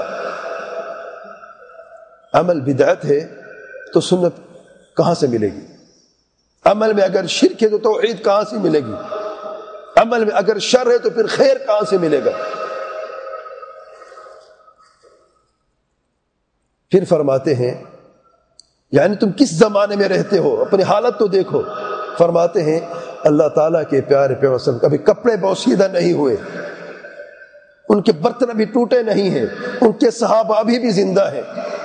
S1: عمل بدعت ہے تو سنت کہاں سے ملے گی؟ عمل میں اگر شرک ہے تو توحید کہاں سے ملے گی؟ عمل میں اگر شر ہے تو پھر خیر کہاں سے ملے گا؟ پھر فرماتے ہیں یعنی تم کس زمانے میں رہتے ہو، اپنی حالت تو دیکھو۔ فرماتے ہیں اللہ تعالیٰ کے پیارے پیغمبر وسلم کبھی کپڑے بوسیدہ نہیں ہوئے، ان کے برتن ابھی ٹوٹے نہیں ہیں، ان کے صحابہ ابھی بھی زندہ ہیں،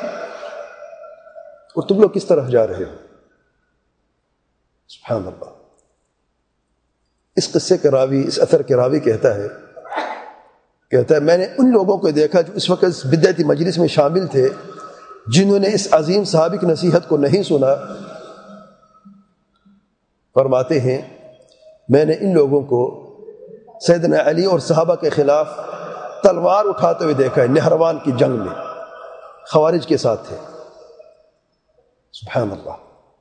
S1: اور تم لوگ کس طرح جا رہے ہو؟ سبحان اللہ۔ اس قصے کے راوی، اس اثر کے راوی کہتا ہے کہتا ہے میں نے ان لوگوں کو دیکھا جو اس وقت اس بدعتی مجلس میں شامل تھے، جنہوں نے اس عظیم صحابی کی نصیحت کو نہیں سنا۔ فرماتے ہیں میں نے ان لوگوں کو سیدنا علی اور صحابہ کے خلاف تلوار اٹھاتے ہوئے دیکھا ہے، نہروان کی جنگ میں خوارج کے ساتھ تھے۔ سبحان اللہ۔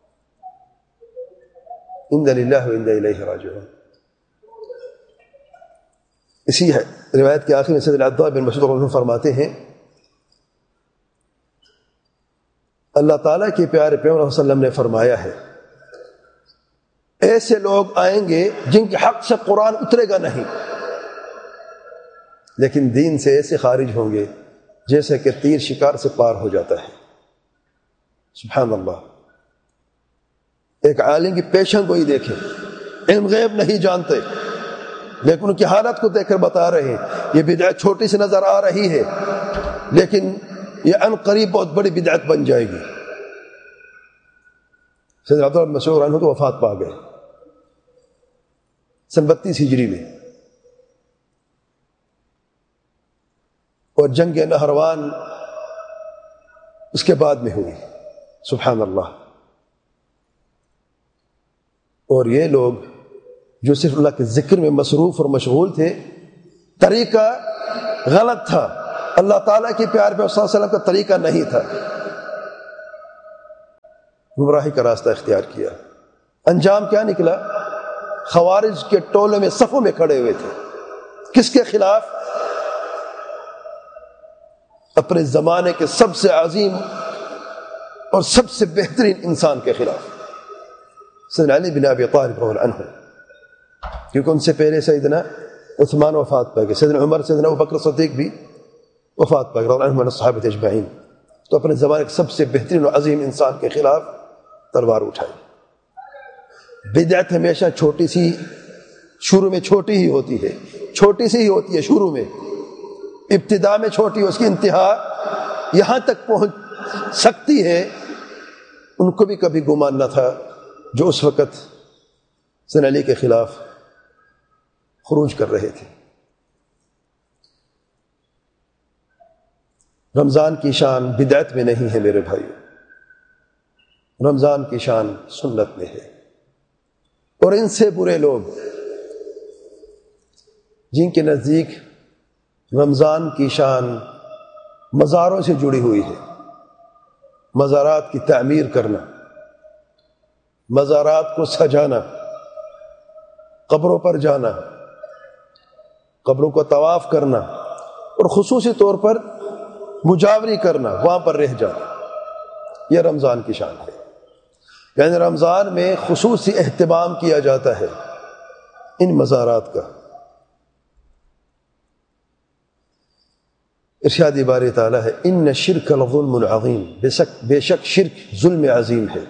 S1: انا للہ و انا الیہ راجعون۔ اسی ہے روایت کے آخر میں سیدنا عبداللہ بن مسعود رضی اللہ عنہ فرماتے ہیں اللہ تعالیٰ کے پیارے پیغمبر صلی اللہ علیہ وسلم نے فرمایا ہے ایسے لوگ آئیں گے جن کے حق سے قرآن اترے گا نہیں، لیکن دین سے ایسے خارج ہوں گے جیسے کہ تیر شکار سے پار ہو جاتا ہے۔ سبحان اللہ۔ ایک عالم کی پیشن گوئی دیکھیں، علم غیب نہیں جانتے لیکن ان کی حالت کو دیکھ کر بتا رہے ہیں یہ بدعت چھوٹی سی نظر آ رہی ہے لیکن یہ ان قریب بہت بڑی بدعت بن جائے گی۔ سیدنا عبداللہ بن مسعود عنہ تو وفات پا گئے سن بتیس ہجری میں، اور جنگ نہروان اس کے بعد میں ہوئی۔ سبحان اللہ۔ اور یہ لوگ جو صرف اللہ کے ذکر میں مصروف اور مشغول تھے، طریقہ غلط تھا، اللہ تعالیٰ کے پیار پہ صلی اللہ علیہ وسلم کا طریقہ نہیں تھا، گمراہی کا راستہ اختیار کیا۔ انجام کیا نکلا؟ خوارج کے ٹولے میں صفوں میں کھڑے ہوئے تھے. کس کے خلاف؟ اپنے زمانے کے سب سے عظیم اور سب سے بہترین انسان کے خلاف، سیدنا علی بن ابی طالب رضی اللہ عنہ، کیونکہ ان سے پہلے سیدنا عثمان وفات پا گئے، سیدنا عمر، سیدنا ابوبکر صدیق بھی وفات پا گئے رضی اللہ عنہم من الصحابہ اجمعین. تو اپنے زمانے کے سب سے بہترین اور عظیم انسان کے خلاف تلوار اٹھائی. بدعت ہمیشہ چھوٹی سی، شروع میں چھوٹی ہی ہوتی ہے، چھوٹی سی ہی ہوتی ہے شروع میں، ابتدا میں چھوٹی، اس کی انتہا یہاں تک پہنچ سکتی ہے. ان کو بھی کبھی گمان نہ تھا جو اس وقت سیدنا علی کے خلاف خروج کر رہے تھے. رمضان کی شان بدعت میں نہیں ہے میرے بھائیو، رمضان کی شان سنت میں ہے. اور ان سے برے لوگ جن کے نزدیک رمضان کی شان مزاروں سے جڑی ہوئی ہے، مزارات کی تعمیر کرنا، مزارات کو سجانا، قبروں پر جانا، قبروں کو طواف کرنا، اور خصوصی طور پر مجاوری کرنا، وہاں پر رہ جانا، یہ رمضان کی شان ہے. یعنی رمضان میں خصوصی اہتمام کیا جاتا ہے ان مزارات کا. ارشاد باری تعالیٰ ہے ان شرک لظلم عظیم، بے شک بے شک شرک ظلم عظیم ہے.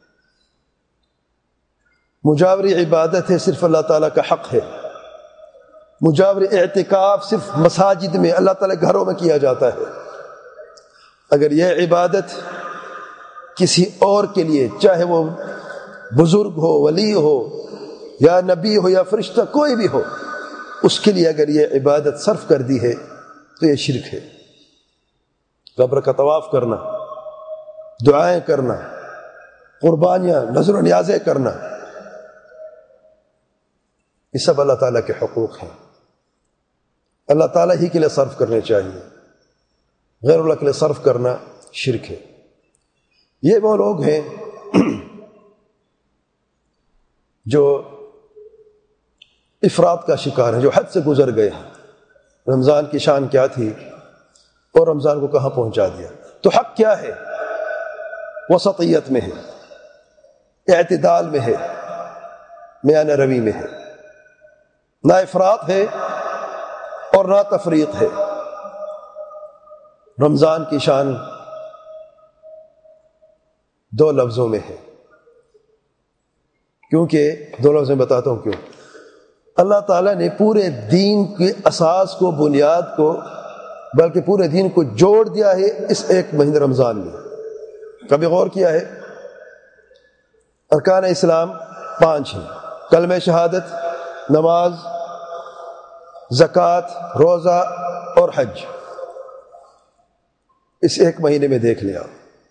S1: مجاوری عبادت ہے، صرف اللہ تعالیٰ کا حق ہے. مجاوری اعتکاف صرف مساجد میں، اللہ تعالیٰ گھروں میں کیا جاتا ہے. اگر یہ عبادت کسی اور کے لیے، چاہے وہ بزرگ ہو، ولی ہو، یا نبی ہو، یا فرشتہ، کوئی بھی ہو، اس کے لیے اگر یہ عبادت صرف کر دی ہے تو یہ شرک ہے. قبر کا طواف کرنا، دعائیں کرنا، قربانیاں، نذر و نیازیں کرنا، یہ سب اللہ تعالیٰ کے حقوق ہیں، اللہ تعالیٰ ہی کے لیے صرف کرنے چاہیے. غیر اللہ کے لیے صرف کرنا شرک ہے. یہ وہ لوگ ہیں جو افراط کا شکار ہیں، جو حد سے گزر گئے ہیں. رمضان کی شان کیا تھی اور رمضان کو کہاں پہنچا دیا. تو حق کیا ہے؟ وسطیت میں ہے، اعتدال میں ہے، میانہ روی میں ہے. نہ افراط ہے اور نہ تفریط ہے. رمضان کی شان دو لفظوں میں ہے. کیونکہ دو لفظ میں بتاتا ہوں کیوں. اللہ تعالیٰ نے پورے دین کے اساس کو، بنیاد کو، بلکہ پورے دین کو جوڑ دیا ہے اس ایک مہینے رمضان میں. کبھی غور کیا ہے؟ ارکان اسلام پانچ ہیں: کلمہ شہادت، نماز، زکوٰۃ، روزہ اور حج. اس ایک مہینے میں دیکھ لیا.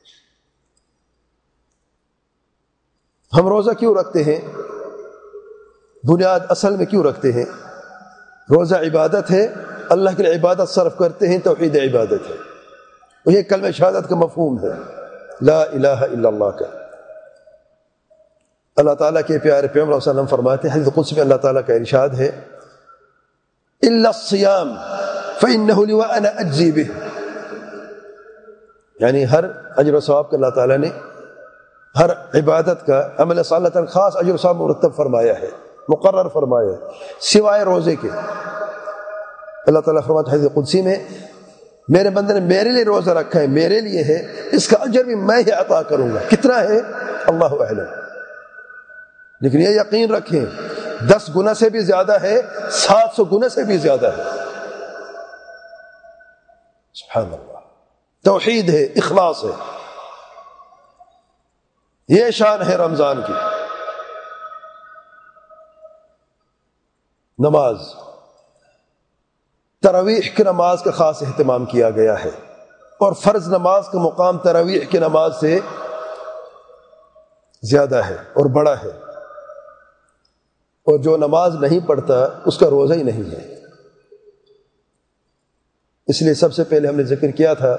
S1: ہم روزہ کیوں رکھتے ہیں؟ بنیاد اصل میں کیوں رکھتے ہیں؟ روزہ عبادت ہے، اللہ کے لیے عبادت صرف کرتے ہیں، توحید عبادت ہے. یہ کلمہ شہادت کا مفہوم ہے، لا الہ الا اللہ کا. اللہ تعالیٰ کے پیارے پیغمبر صلی اللہ علیہ وسلم فرماتے ہیں، حدیث قدسی میں اللہ تعالیٰ کا ارشاد ہے الا الصیام فانہ لی وانا اجزی بہ. یعنی ہر اجر و ثواب کا اللہ تعالیٰ نے، ہر عبادت کا، عمل صالح کا خاص اجر و ثواب مرتب فرمایا ہے، مقرر فرمایا ہے، سوائے روزے کے. اللہ تعالیٰ فرماتا ہے حدیث قدسی میں، میرے بندے نے میرے لیے روزہ رکھا ہے، میرے لیے ہے، اس کا اجر بھی میں ہی عطا کروں گا. کتنا ہے اللہ اعلم، لیکن یہ یقین رکھیں دس گنا سے بھی زیادہ ہے، سات سو گنا سے بھی زیادہ ہے. سبحان اللہ. توحید ہے، اخلاص ہے. یہ شان ہے رمضان کی. نماز، تراویح کی نماز کا خاص اہتمام کیا گیا ہے، اور فرض نماز کا مقام تراویح کی نماز سے زیادہ ہے اور بڑا ہے. اور جو نماز نہیں پڑھتا اس کا روزہ ہی نہیں ہے. اس لیے سب سے پہلے ہم نے ذکر کیا تھا،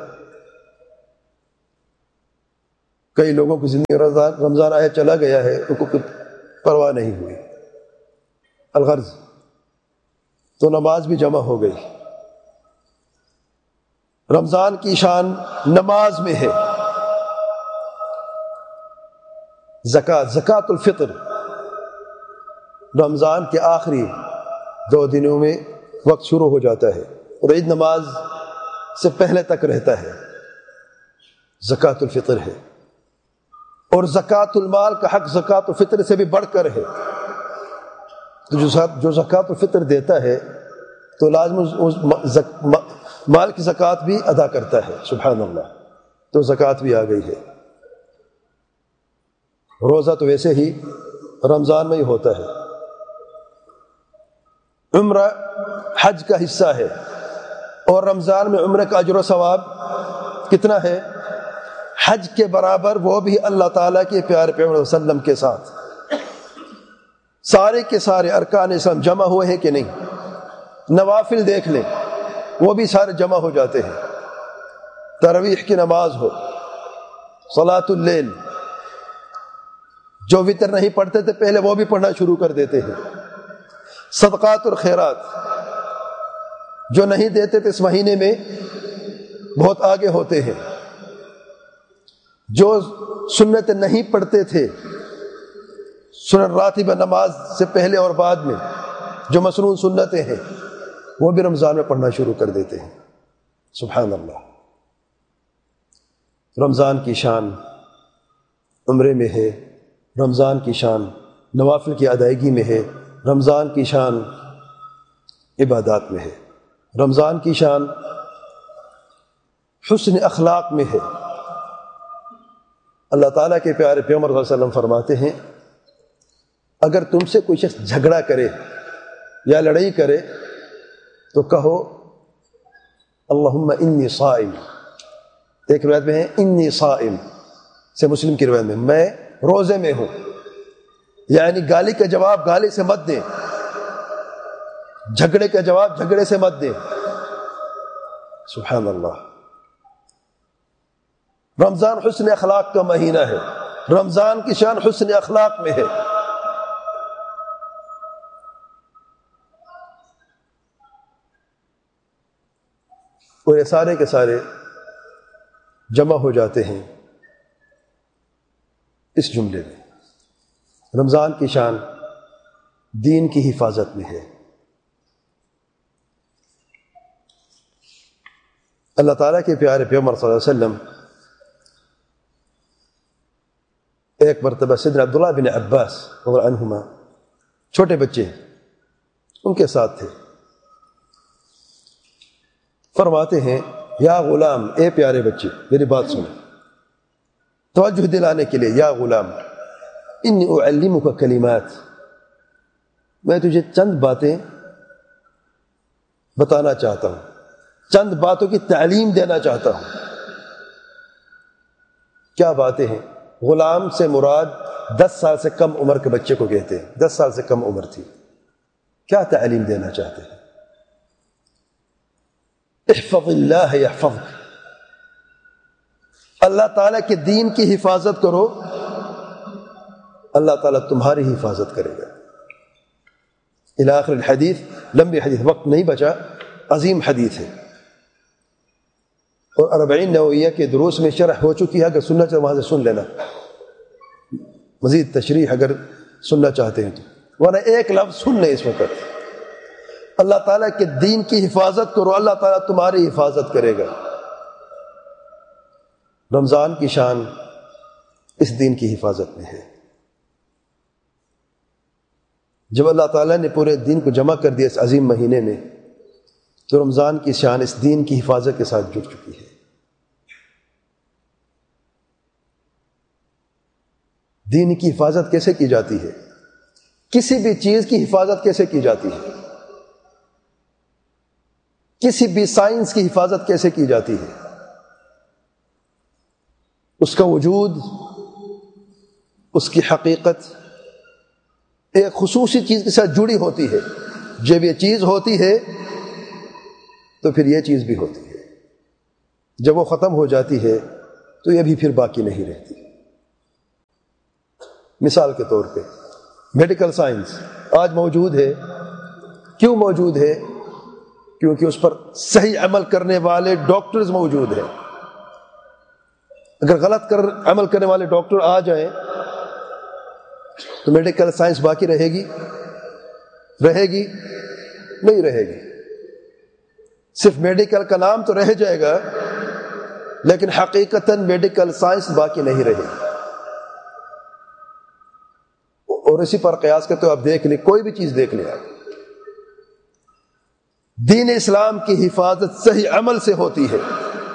S1: کئی لوگوں کی زندگی رمضان رمضان آیا چلا گیا ہے، ان کو پرواہ نہیں ہوئی۔ الغرض تو نماز بھی جمع ہو گئی۔ رمضان کی شان نماز میں ہے۔ زکوٰۃ زکوٰۃ الفطر رمضان کے آخری دو دنوں میں وقت شروع ہو جاتا ہے اور عید نماز سے پہلے تک رہتا ہے۔ زکوٰۃ الفطر ہے، اور زکوٰۃ المال کا حق زکوٰۃ الفطر سے بھی بڑھ کر ہے۔ تو جو زکوٰۃ الفطر دیتا ہے تو لازم مال کی زکوٰۃ بھی ادا کرتا ہے۔ سبحان اللہ، تو زکوٰۃ بھی آ گئی ہے۔ روزہ تو ویسے ہی رمضان میں ہی ہوتا ہے۔ عمرہ حج کا حصہ ہے، اور رمضان میں عمرہ کا اجر و ثواب کتنا ہے؟ حج کے برابر، وہ بھی اللہ تعالیٰ کے پیارے پیغمبر صلی اللہ علیہ وسلم کے ساتھ۔ سارے کے سارے ارکان اسلام جمع ہوئے ہیں کہ نہیں؟ نوافل دیکھ لیں، وہ بھی سارے جمع ہو جاتے ہیں۔ تراویح کی نماز ہو، صلاۃ اللیل، جو وتر نہیں پڑھتے تھے پہلے وہ بھی پڑھنا شروع کر دیتے ہیں۔ صدقات اور خیرات جو نہیں دیتے تھے اس مہینے میں بہت آگے ہوتے ہیں۔ جو سنت نہیں پڑھتے تھے سنن راتبہ نماز سے پہلے اور بعد میں، جو مسنون سنتیں ہیں، وہ بھی رمضان میں پڑھنا شروع کر دیتے ہیں۔ سبحان اللہ، رمضان کی شان عمرے میں ہے، رمضان کی شان نوافل کی ادائیگی میں ہے، رمضان کی شان عبادات میں ہے، رمضان کی شان حسن اخلاق میں ہے۔ اللہ تعالیٰ کے پیارے پیغمبر صلی اللہ علیہ وسلم فرماتے ہیں، اگر تم سے کوئی شخص جھگڑا کرے یا لڑائی کرے تو کہو اللہم انی صائم۔ ایک روایت میں ہے انی صائم، سے مسلم کی روایت میں میں روزے میں ہوں، یعنی گالی کا جواب گالی سے مت دیں، جھگڑے کا جواب جھگڑے سے مت دیں۔ سبحان اللہ، رمضان حسن اخلاق کا مہینہ ہے، رمضان کی شان حسن اخلاق میں ہے۔ اور یہ سارے کے سارے جمع ہو جاتے ہیں اس جملے میں، رمضان کی شان دین کی حفاظت میں ہے۔ اللہ تعالیٰ کے پیارے پیغمبر صلی اللہ علیہ وسلم ایک مرتبہ سیدنا عبداللہ بن عباس رضی اللہ عنہما، چھوٹے بچے ان کے ساتھ تھے، فرماتے ہیں یا غلام، اے پیارے بچے میری بات سنو، توجہ دلانے کے لیے، یا غلام انی اعلمک کلمات، میں تجھے چند باتیں بتانا چاہتا ہوں، چند باتوں کی تعلیم دینا چاہتا ہوں۔ کیا باتیں ہیں؟ غلام سے مراد دس سال سے کم عمر کے بچے کو کہتے ہیں، دس سال سے کم عمر تھی۔ کیا تعلیم دینا چاہتے ہیں؟ احفظ اللہ یحفظک، اللہ تعالیٰ کے دین کی حفاظت کرو، اللہ تعالیٰ تمہاری حفاظت کرے گا۔ الی آخر الحدیث، لمبی حدیث، وقت نہیں بچا، عظیم حدیث ہے، اور اربعین نوویہ کے دروس میں شرح ہو چکی ہے، اگر سننا چاہتے وہاں سے سن لینا، مزید تشریح اگر سننا چاہتے ہیں تو، ورنہ ایک لفظ سن لیں اس وقت۔ اللہ تعالیٰ کے دین کی حفاظت کرو، اللہ تعالیٰ تمہاری حفاظت کرے گا۔ رمضان کی شان اس دین کی حفاظت میں ہے۔ جب اللہ تعالیٰ نے پورے دین کو جمع کر دیا اس عظیم مہینے میں، تو رمضان کی شان اس دین کی حفاظت کے ساتھ جڑ چکی ہے۔ دین کی حفاظت کیسے کی جاتی ہے؟ کسی بھی چیز کی حفاظت کیسے کی جاتی ہے؟ کسی بھی سائنس کی حفاظت کیسے کی جاتی ہے؟ اس کا وجود، اس کی حقیقت ایک خصوصی چیز کے ساتھ جڑی ہوتی ہے۔ جب یہ چیز ہوتی ہے تو پھر یہ چیز بھی ہوتی ہے، جب وہ ختم ہو جاتی ہے تو یہ بھی پھر باقی نہیں رہتی۔ مثال کے طور پہ میڈیکل سائنس آج موجود ہے. کیوں موجود ہے؟ کیونکہ اس پر صحیح عمل کرنے والے ڈاکٹرز موجود ہیں. اگر غلط کر عمل کرنے والے ڈاکٹر آ جائیں تو میڈیکل سائنس باقی رہے گی؟ رہے گی؟ نہیں رہے گی. صرف میڈیکل کا نام تو رہ جائے گا لیکن حقیقتاً میڈیکل سائنس باقی نہیں رہے گی. اور اسی پر قیاس کرتے ہو آپ دیکھ لیں، کوئی بھی چیز دیکھ لیں آپ، دین اسلام کی حفاظت صحیح عمل سے ہوتی ہے.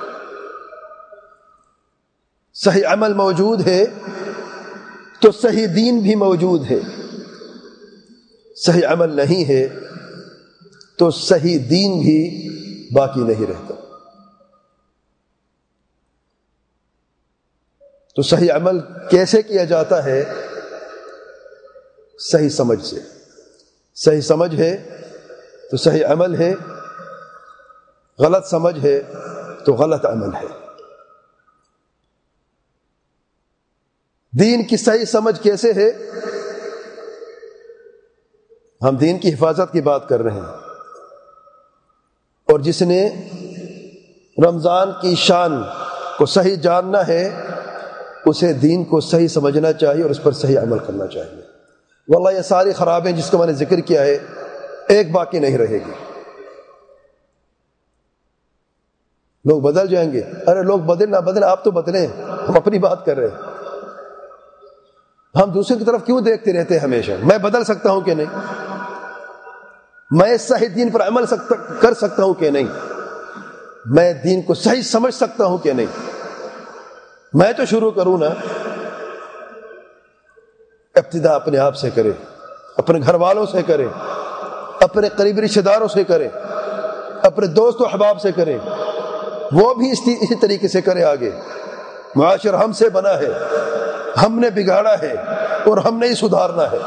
S1: صحیح عمل موجود ہے تو صحیح دین بھی موجود ہے. صحیح عمل نہیں ہے تو صحیح دین بھی باقی نہیں رہتا. تو صحیح عمل کیسے کیا جاتا ہے؟ صحیح سمجھ سے. صحیح سمجھ ہے تو صحیح عمل ہے، غلط سمجھ ہے تو غلط عمل ہے. دین کی صحیح سمجھ کیسے ہے؟ ہم دین کی حفاظت کی بات کر رہے ہیں، اور جس نے رمضان کی شان کو صحیح جاننا ہے اسے دین کو صحیح سمجھنا چاہیے اور اس پر صحیح عمل کرنا چاہیے. واللہ یہ ساری خرابیں جس کو میں نے ذکر کیا ہے ایک باقی نہیں رہے گی. لوگ بدل جائیں گے. ارے لوگ بدل نہ بدل، آپ تو بدلیں، ہم اپنی بات کر رہے ہیں. ہم دوسرے کی طرف کیوں دیکھتے رہتے ہیں ہمیشہ؟ میں بدل سکتا ہوں کہ نہیں؟ میں صحیح دین پر عمل سکتا کر سکتا ہوں کہ نہیں؟ میں دین کو صحیح سمجھ سکتا ہوں کہ نہیں؟ میں تو شروع کروں نا. ابتدا اپنے آپ سے کرے، اپنے گھر والوں سے کرے، اپنے قریبی رشتہ داروں سے کرے، اپنے دوست و احباب سے کرے. وہ بھی اسی طریقے سے کرے. آگے معاشرہ ہم سے بنا ہے، ہم نے بگاڑا ہے اور ہم نے ہی سدھارنا ہے.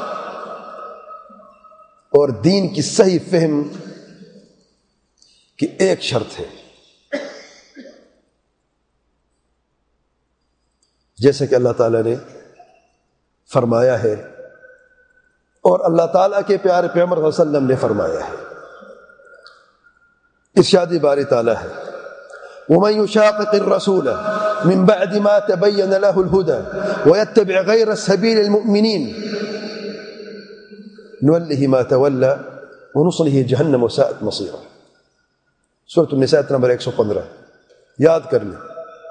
S1: اور دین کی صحیح فہم کی ایک شرط ہے، جیسے کہ اللہ تعالیٰ نے فرمایا ہے اور اللہ تعالیٰ کے پیارے پیغمبر صلی اللہ علیہ وسلم نے فرمایا ہے. ارشاد باری تعالیٰ ہے وَمَن يُشَاقِقِ الرَّسُولَ مِن بَعْدِ مَا تَبَيَّنَ لَهُ الْهُدَى وَيَتَّبِعْ غَيْرَ سَبِيلِ الْمُؤْمِنِينَ نُوَلِّهِ مَا تَوَلَّى وَنُصْلِهِ جَهَنَّمَ وَسَاءَتْ مَصِيرًا. سورۃ النساء نمبر ایک سو پندرہ یاد کر لیں.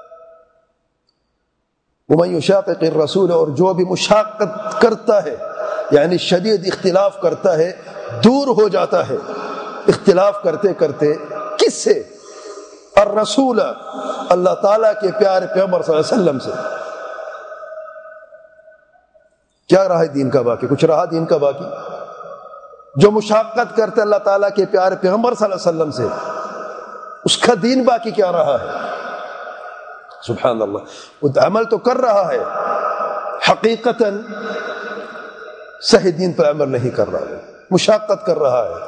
S1: وَمَن يُشَاقِقِ الرَّسُولَ، اور جو بھی مشاقت کرتا ہے یعنی شدید اختلاف کرتا ہے، دور ہو جاتا ہے اختلاف کرتے کرتے. کس سے؟ الرسول، اللہ تعالیٰ کے پیارے پیغمبر صلی اللہ علیہ وسلم سے. کیا رہا دین کا باقی؟ کچھ رہا دین کا باقی؟ جو مشاقت کرتے اللہ تعالیٰ کے پیارے پیغمبر صلی اللہ علیہ وسلم سے، اس کا دین باقی کیا رہا ہے؟ سبحان اللہ. وہ عمل تو کر رہا ہے، حقیقتاً صحیح دین پر عمل نہیں کر رہا ہے، مشاقت کر رہا ہے.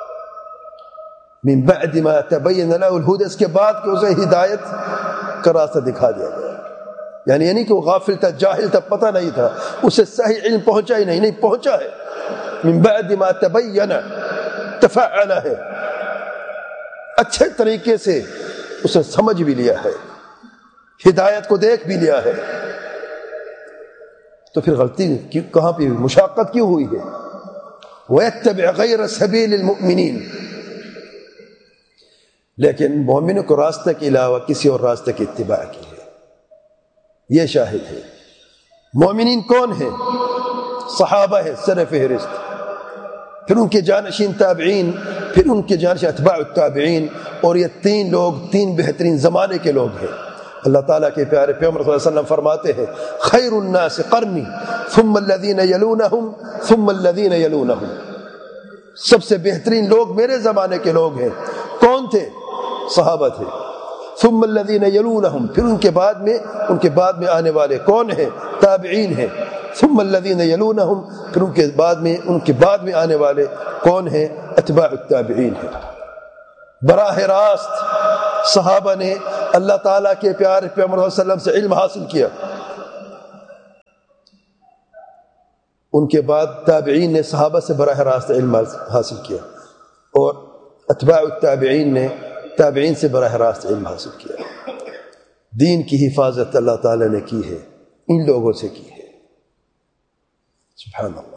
S1: من بعد ما تبین له الہدی، اس کے بعد کہ اسے ہدایت کا راستہ دکھا دیا گیا. یعنی یعنی کہ وہ غافل تھا، جاہل تھا، پتہ نہیں تھا، اسے صحیح علم پہنچا ہی نہیں نہیں پہنچا ہے. من بعد ما تبین، تفعل ہے، اچھے طریقے سے اسے سمجھ بھی لیا ہے، ہدایت کو دیکھ بھی لیا ہے. تو پھر غلطی کہاں پہ؟ مشاقت کیوں ہوئی ہے؟ وَيَتَّبِعْ غَيْرَ سَبِيلِ الْمُؤْمِنِينَ، لیکن مومنوں کو راستہ کے علاوہ کسی اور راستے کی اتباع کی ہے. یہ شاہد ہے. مومنین کون ہیں؟ صحابہ ہے سر فہرست، پھر ان کے جانشین تابعین، پھر ان کے جانشین اتباع التابعین، اور یہ تین لوگ تین بہترین زمانے کے لوگ ہیں. اللہ تعالیٰ کے پیارے پیغمبر صلی اللہ علیہ وسلم فرماتے ہیں خیر الناس قرنی ثم الذین یلونہم ثم الذین یلونہم، سب سے بہترین لوگ میرے زمانے کے لوگ ہیں. کون تھے؟ صحابہ تھے. ثم الذین یلونہم، پھر ان کے بعد میں ان کے بعد میں آنے والے کون ہیں؟ تابعین ہیں. ثم الذین یلونہم، پھر ان کے بعد میں ان کے بعد میں آنے والے کون ہیں؟ اتباع التابعین ہیں. براہ راست صحابہ نے اللہ تعالیٰ کے پیارے پیغمبر صلی اللہ علیہ وسلم سے علم حاصل کیا. ان کے بعد تابعین نے صحابہ سے براہ راست علم حاصل کیا، اور اتباع التابعین نے تابعین سے براہ راست علم حاصل کیا۔ دین کی حفاظت اللہ تعالیٰ نے کی ہے، ان لوگوں سے کی ہے۔ سبحان اللہ۔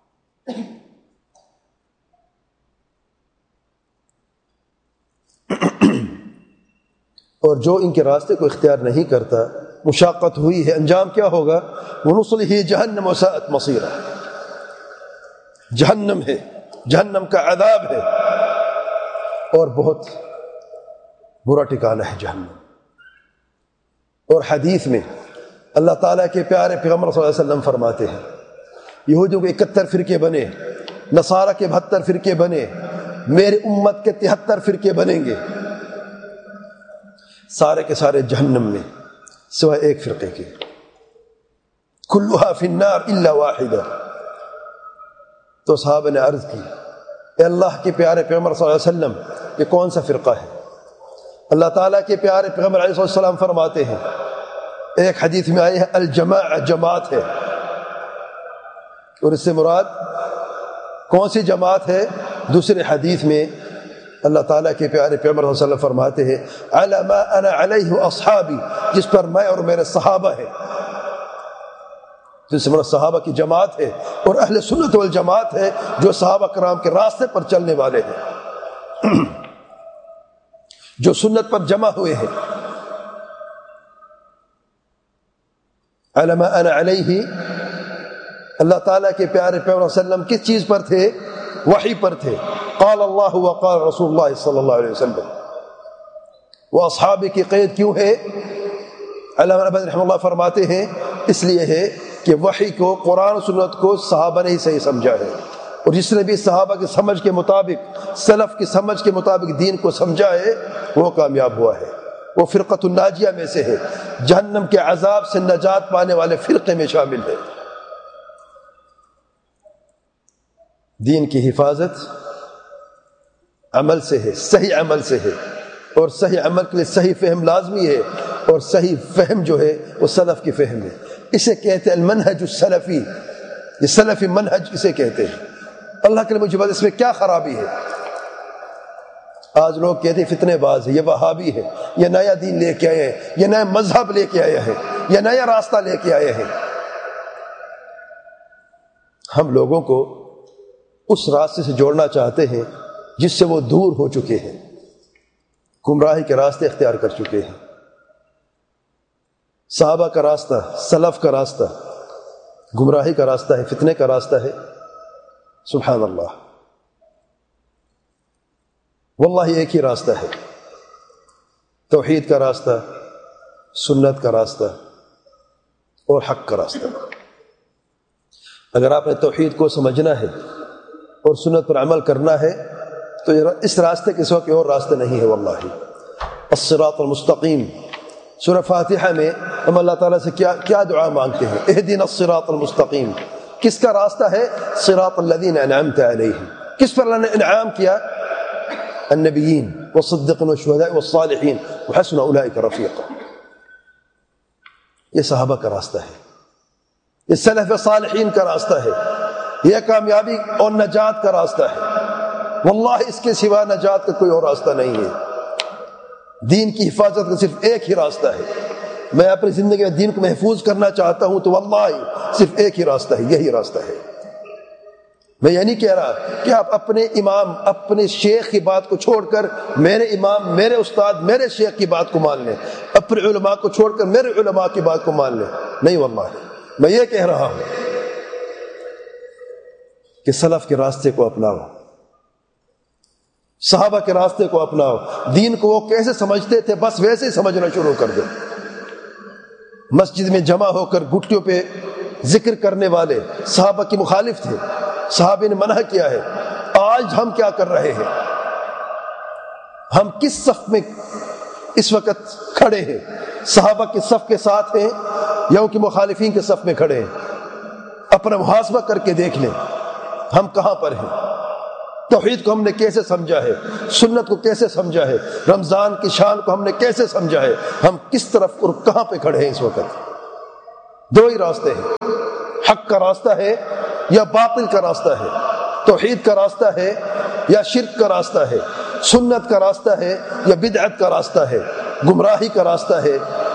S1: اور جو ان کے راستے کو اختیار نہیں کرتا، مشاقت ہوئی ہے، انجام کیا ہوگا؟ وَنُصْلِهِ جہنم وَسَاءَتْ مَصِيرًا، جہنم ہے، جہنم کا عذاب ہے، اور بہت برا ٹھکانہ ہے جہنم۔ اور حدیث میں اللہ تعالیٰ کے پیارے پیغمبر صلی اللہ علیہ وسلم فرماتے ہیں، یہودیوں کے اکہتر فرقے بنے، نصارہ کے بہتر فرقے بنے، میرے امت کے تہتر فرقے بنیں گے، سارے کے سارے جہنم میں سوائے ایک فرقے کے، کلھا فی النار الا واحدہ۔ تو صحابہ نے عرض کی، اے اللہ کے پیارے پیغمبر صلی اللہ علیہ وسلم، یہ کون سا فرقہ ہے؟ اللہ تعالیٰ کے پیارے پیغمبر علیہ السلام فرماتے ہیں، ایک حدیث میں آئی ہے الجماع، جماعت ہے، اور اس سے مراد کون سی جماعت ہے؟ دوسرے حدیث میں اللہ تعالیٰ کے پیارے پیغمبر صلی اللہ علیہ وسلم فرماتے ہیں علی ما انا علیہ اصحابی، جس پر میں اور میرے صحابہ ہیں، جس سے مراد صحابہ کی جماعت ہے، اور اہل سنت والجماعت ہے جو صحابہ کرام کے راستے پر چلنے والے ہیں، جو سنت پر جمع ہوئے ہیں۔ علی ما انا علیہ، اللہ تعالیٰ کے پیارے پیغمبر صلی اللہ علیہ وسلم کس چیز پر تھے؟ وحی پر تھے۔ قال اللہ وقال رسول اللہ صلی اللہ علیہ وسلم۔ وہ اصحاب کی قید کیوں ہے؟ علامہ ابن رحمہ اللہ فرماتے ہیں اس لیے ہے کہ وحی کو، قرآن و سنت کو صحابہ نے ہی صحیح سمجھا ہے، اور جس نے بھی صحابہ کی سمجھ کے مطابق، سلف کی سمجھ کے مطابق دین کو سمجھا ہے، وہ کامیاب ہوا ہے، وہ فرقۃ الناجیہ میں سے ہے، جہنم کے عذاب سے نجات پانے والے فرقے میں شامل ہے۔ دین کی حفاظت عمل سے ہے، صحیح عمل سے ہے، اور صحیح عمل کے لیے صحیح فہم لازمی ہے، اور صحیح فہم جو ہے وہ سلف کی فہم ہے۔ اسے کہتے ہیں المنہج السلفی، یہ سلفی منہج اسے کہتے ہیں۔ اللہ کے مجھے بات، اس میں کیا خرابی ہے؟ آج لوگ کہتے ہیں فتنے باز ہے، یہ وہابی ہے، یہ نیا دین لے کے آئے ہیں، یہ نیا مذہب لے کے آئے ہیں، یہ نیا راستہ لے کے آئے ہیں۔ ہم لوگوں کو اس راستے سے جوڑنا چاہتے ہیں جس سے وہ دور ہو چکے ہیں، گمراہی کے راستے اختیار کر چکے ہیں۔ صحابہ کا راستہ، سلف کا راستہ گمراہی کا راستہ ہے، فتنے کا راستہ ہے۔ سبحان اللہ، واللہ ایک ہی راستہ ہے، توحید کا راستہ، سنت کا راستہ اور حق کا راستہ۔ اگر آپ نے توحید کو سمجھنا ہے اور سنت پر عمل کرنا ہے تو اس راستے کے سوا کوئی اور راستہ نہیں ہے۔ واللہ الصراط المستقیم، سورہ فاتحہ میں ہم اللہ تعالیٰ سے کیا کیا دعا مانگتے ہیں؟ اہدنا الصراط المستقیم، کس کا راستہ ہے؟ صراط الذین انعمت علیہم، کس پر اللہ نے انعام کیا؟ النبیین والصدیقین والشہداء والصالحین وحسن اولئک رفیقا۔ یہ صحابہ کا راستہ ہے، یہ سلف صالحین کا راستہ ہے، یہ کامیابی اور نجات کا راستہ ہے۔ واللہ اس کے سوا نجات کا کوئی اور راستہ نہیں ہے۔ دین کی حفاظت کا صرف ایک ہی راستہ ہے۔ میں اپنی زندگی میں دین کو محفوظ کرنا چاہتا ہوں تو واللہ صرف ایک ہی راستہ ہے، یہی راستہ ہے۔ میں یہ نہیں کہہ رہا کہ آپ اپنے امام، اپنے شیخ کی بات کو چھوڑ کر میرے امام، میرے استاد، میرے شیخ کی بات کو مان لیں، اپنے علماء کو چھوڑ کر میرے علماء کی بات کو مان لیں، نہیں، واللہ میں یہ کہہ رہا ہوں کہ سلف کے راستے کو اپناؤ، صحابہ کے راستے کو اپناؤ، دین کو وہ کیسے سمجھتے تھے بس ویسے ہی سمجھنا شروع کر دو۔ مسجد میں جمع ہو کر گھٹیوں پہ ذکر کرنے والے صحابہ کی مخالف تھے، صحابہ نے منع کیا ہے۔ آج ہم کیا کر رہے ہیں؟ ہم کس صف میں اس وقت کھڑے ہیں؟ صحابہ کے صف کے ساتھ ہیں یا ان کی مخالفین کے صف میں کھڑے ہیں؟ اپنا محاسبہ کر کے دیکھ لیں ہم کہاں پر ہیں۔ توحید کو ہم نے کیسے سمجھا ہے، سنت کو کیسے سمجھا ہے، رمضان کی شان کو ہم نے کیسے سمجھا ہے، ہم کس طرف اور کہاں پہ کھڑے ہیں اس وقت؟ دو ہی راستے ہیں، حق کا راستہ ہے یا باطل کا راستہ ہے، توحید کا راستہ ہے یا شرک کا راستہ ہے، سنت کا راستہ ہے یا بدعت کا راستہ ہے، گمراہی کا راستہ ہے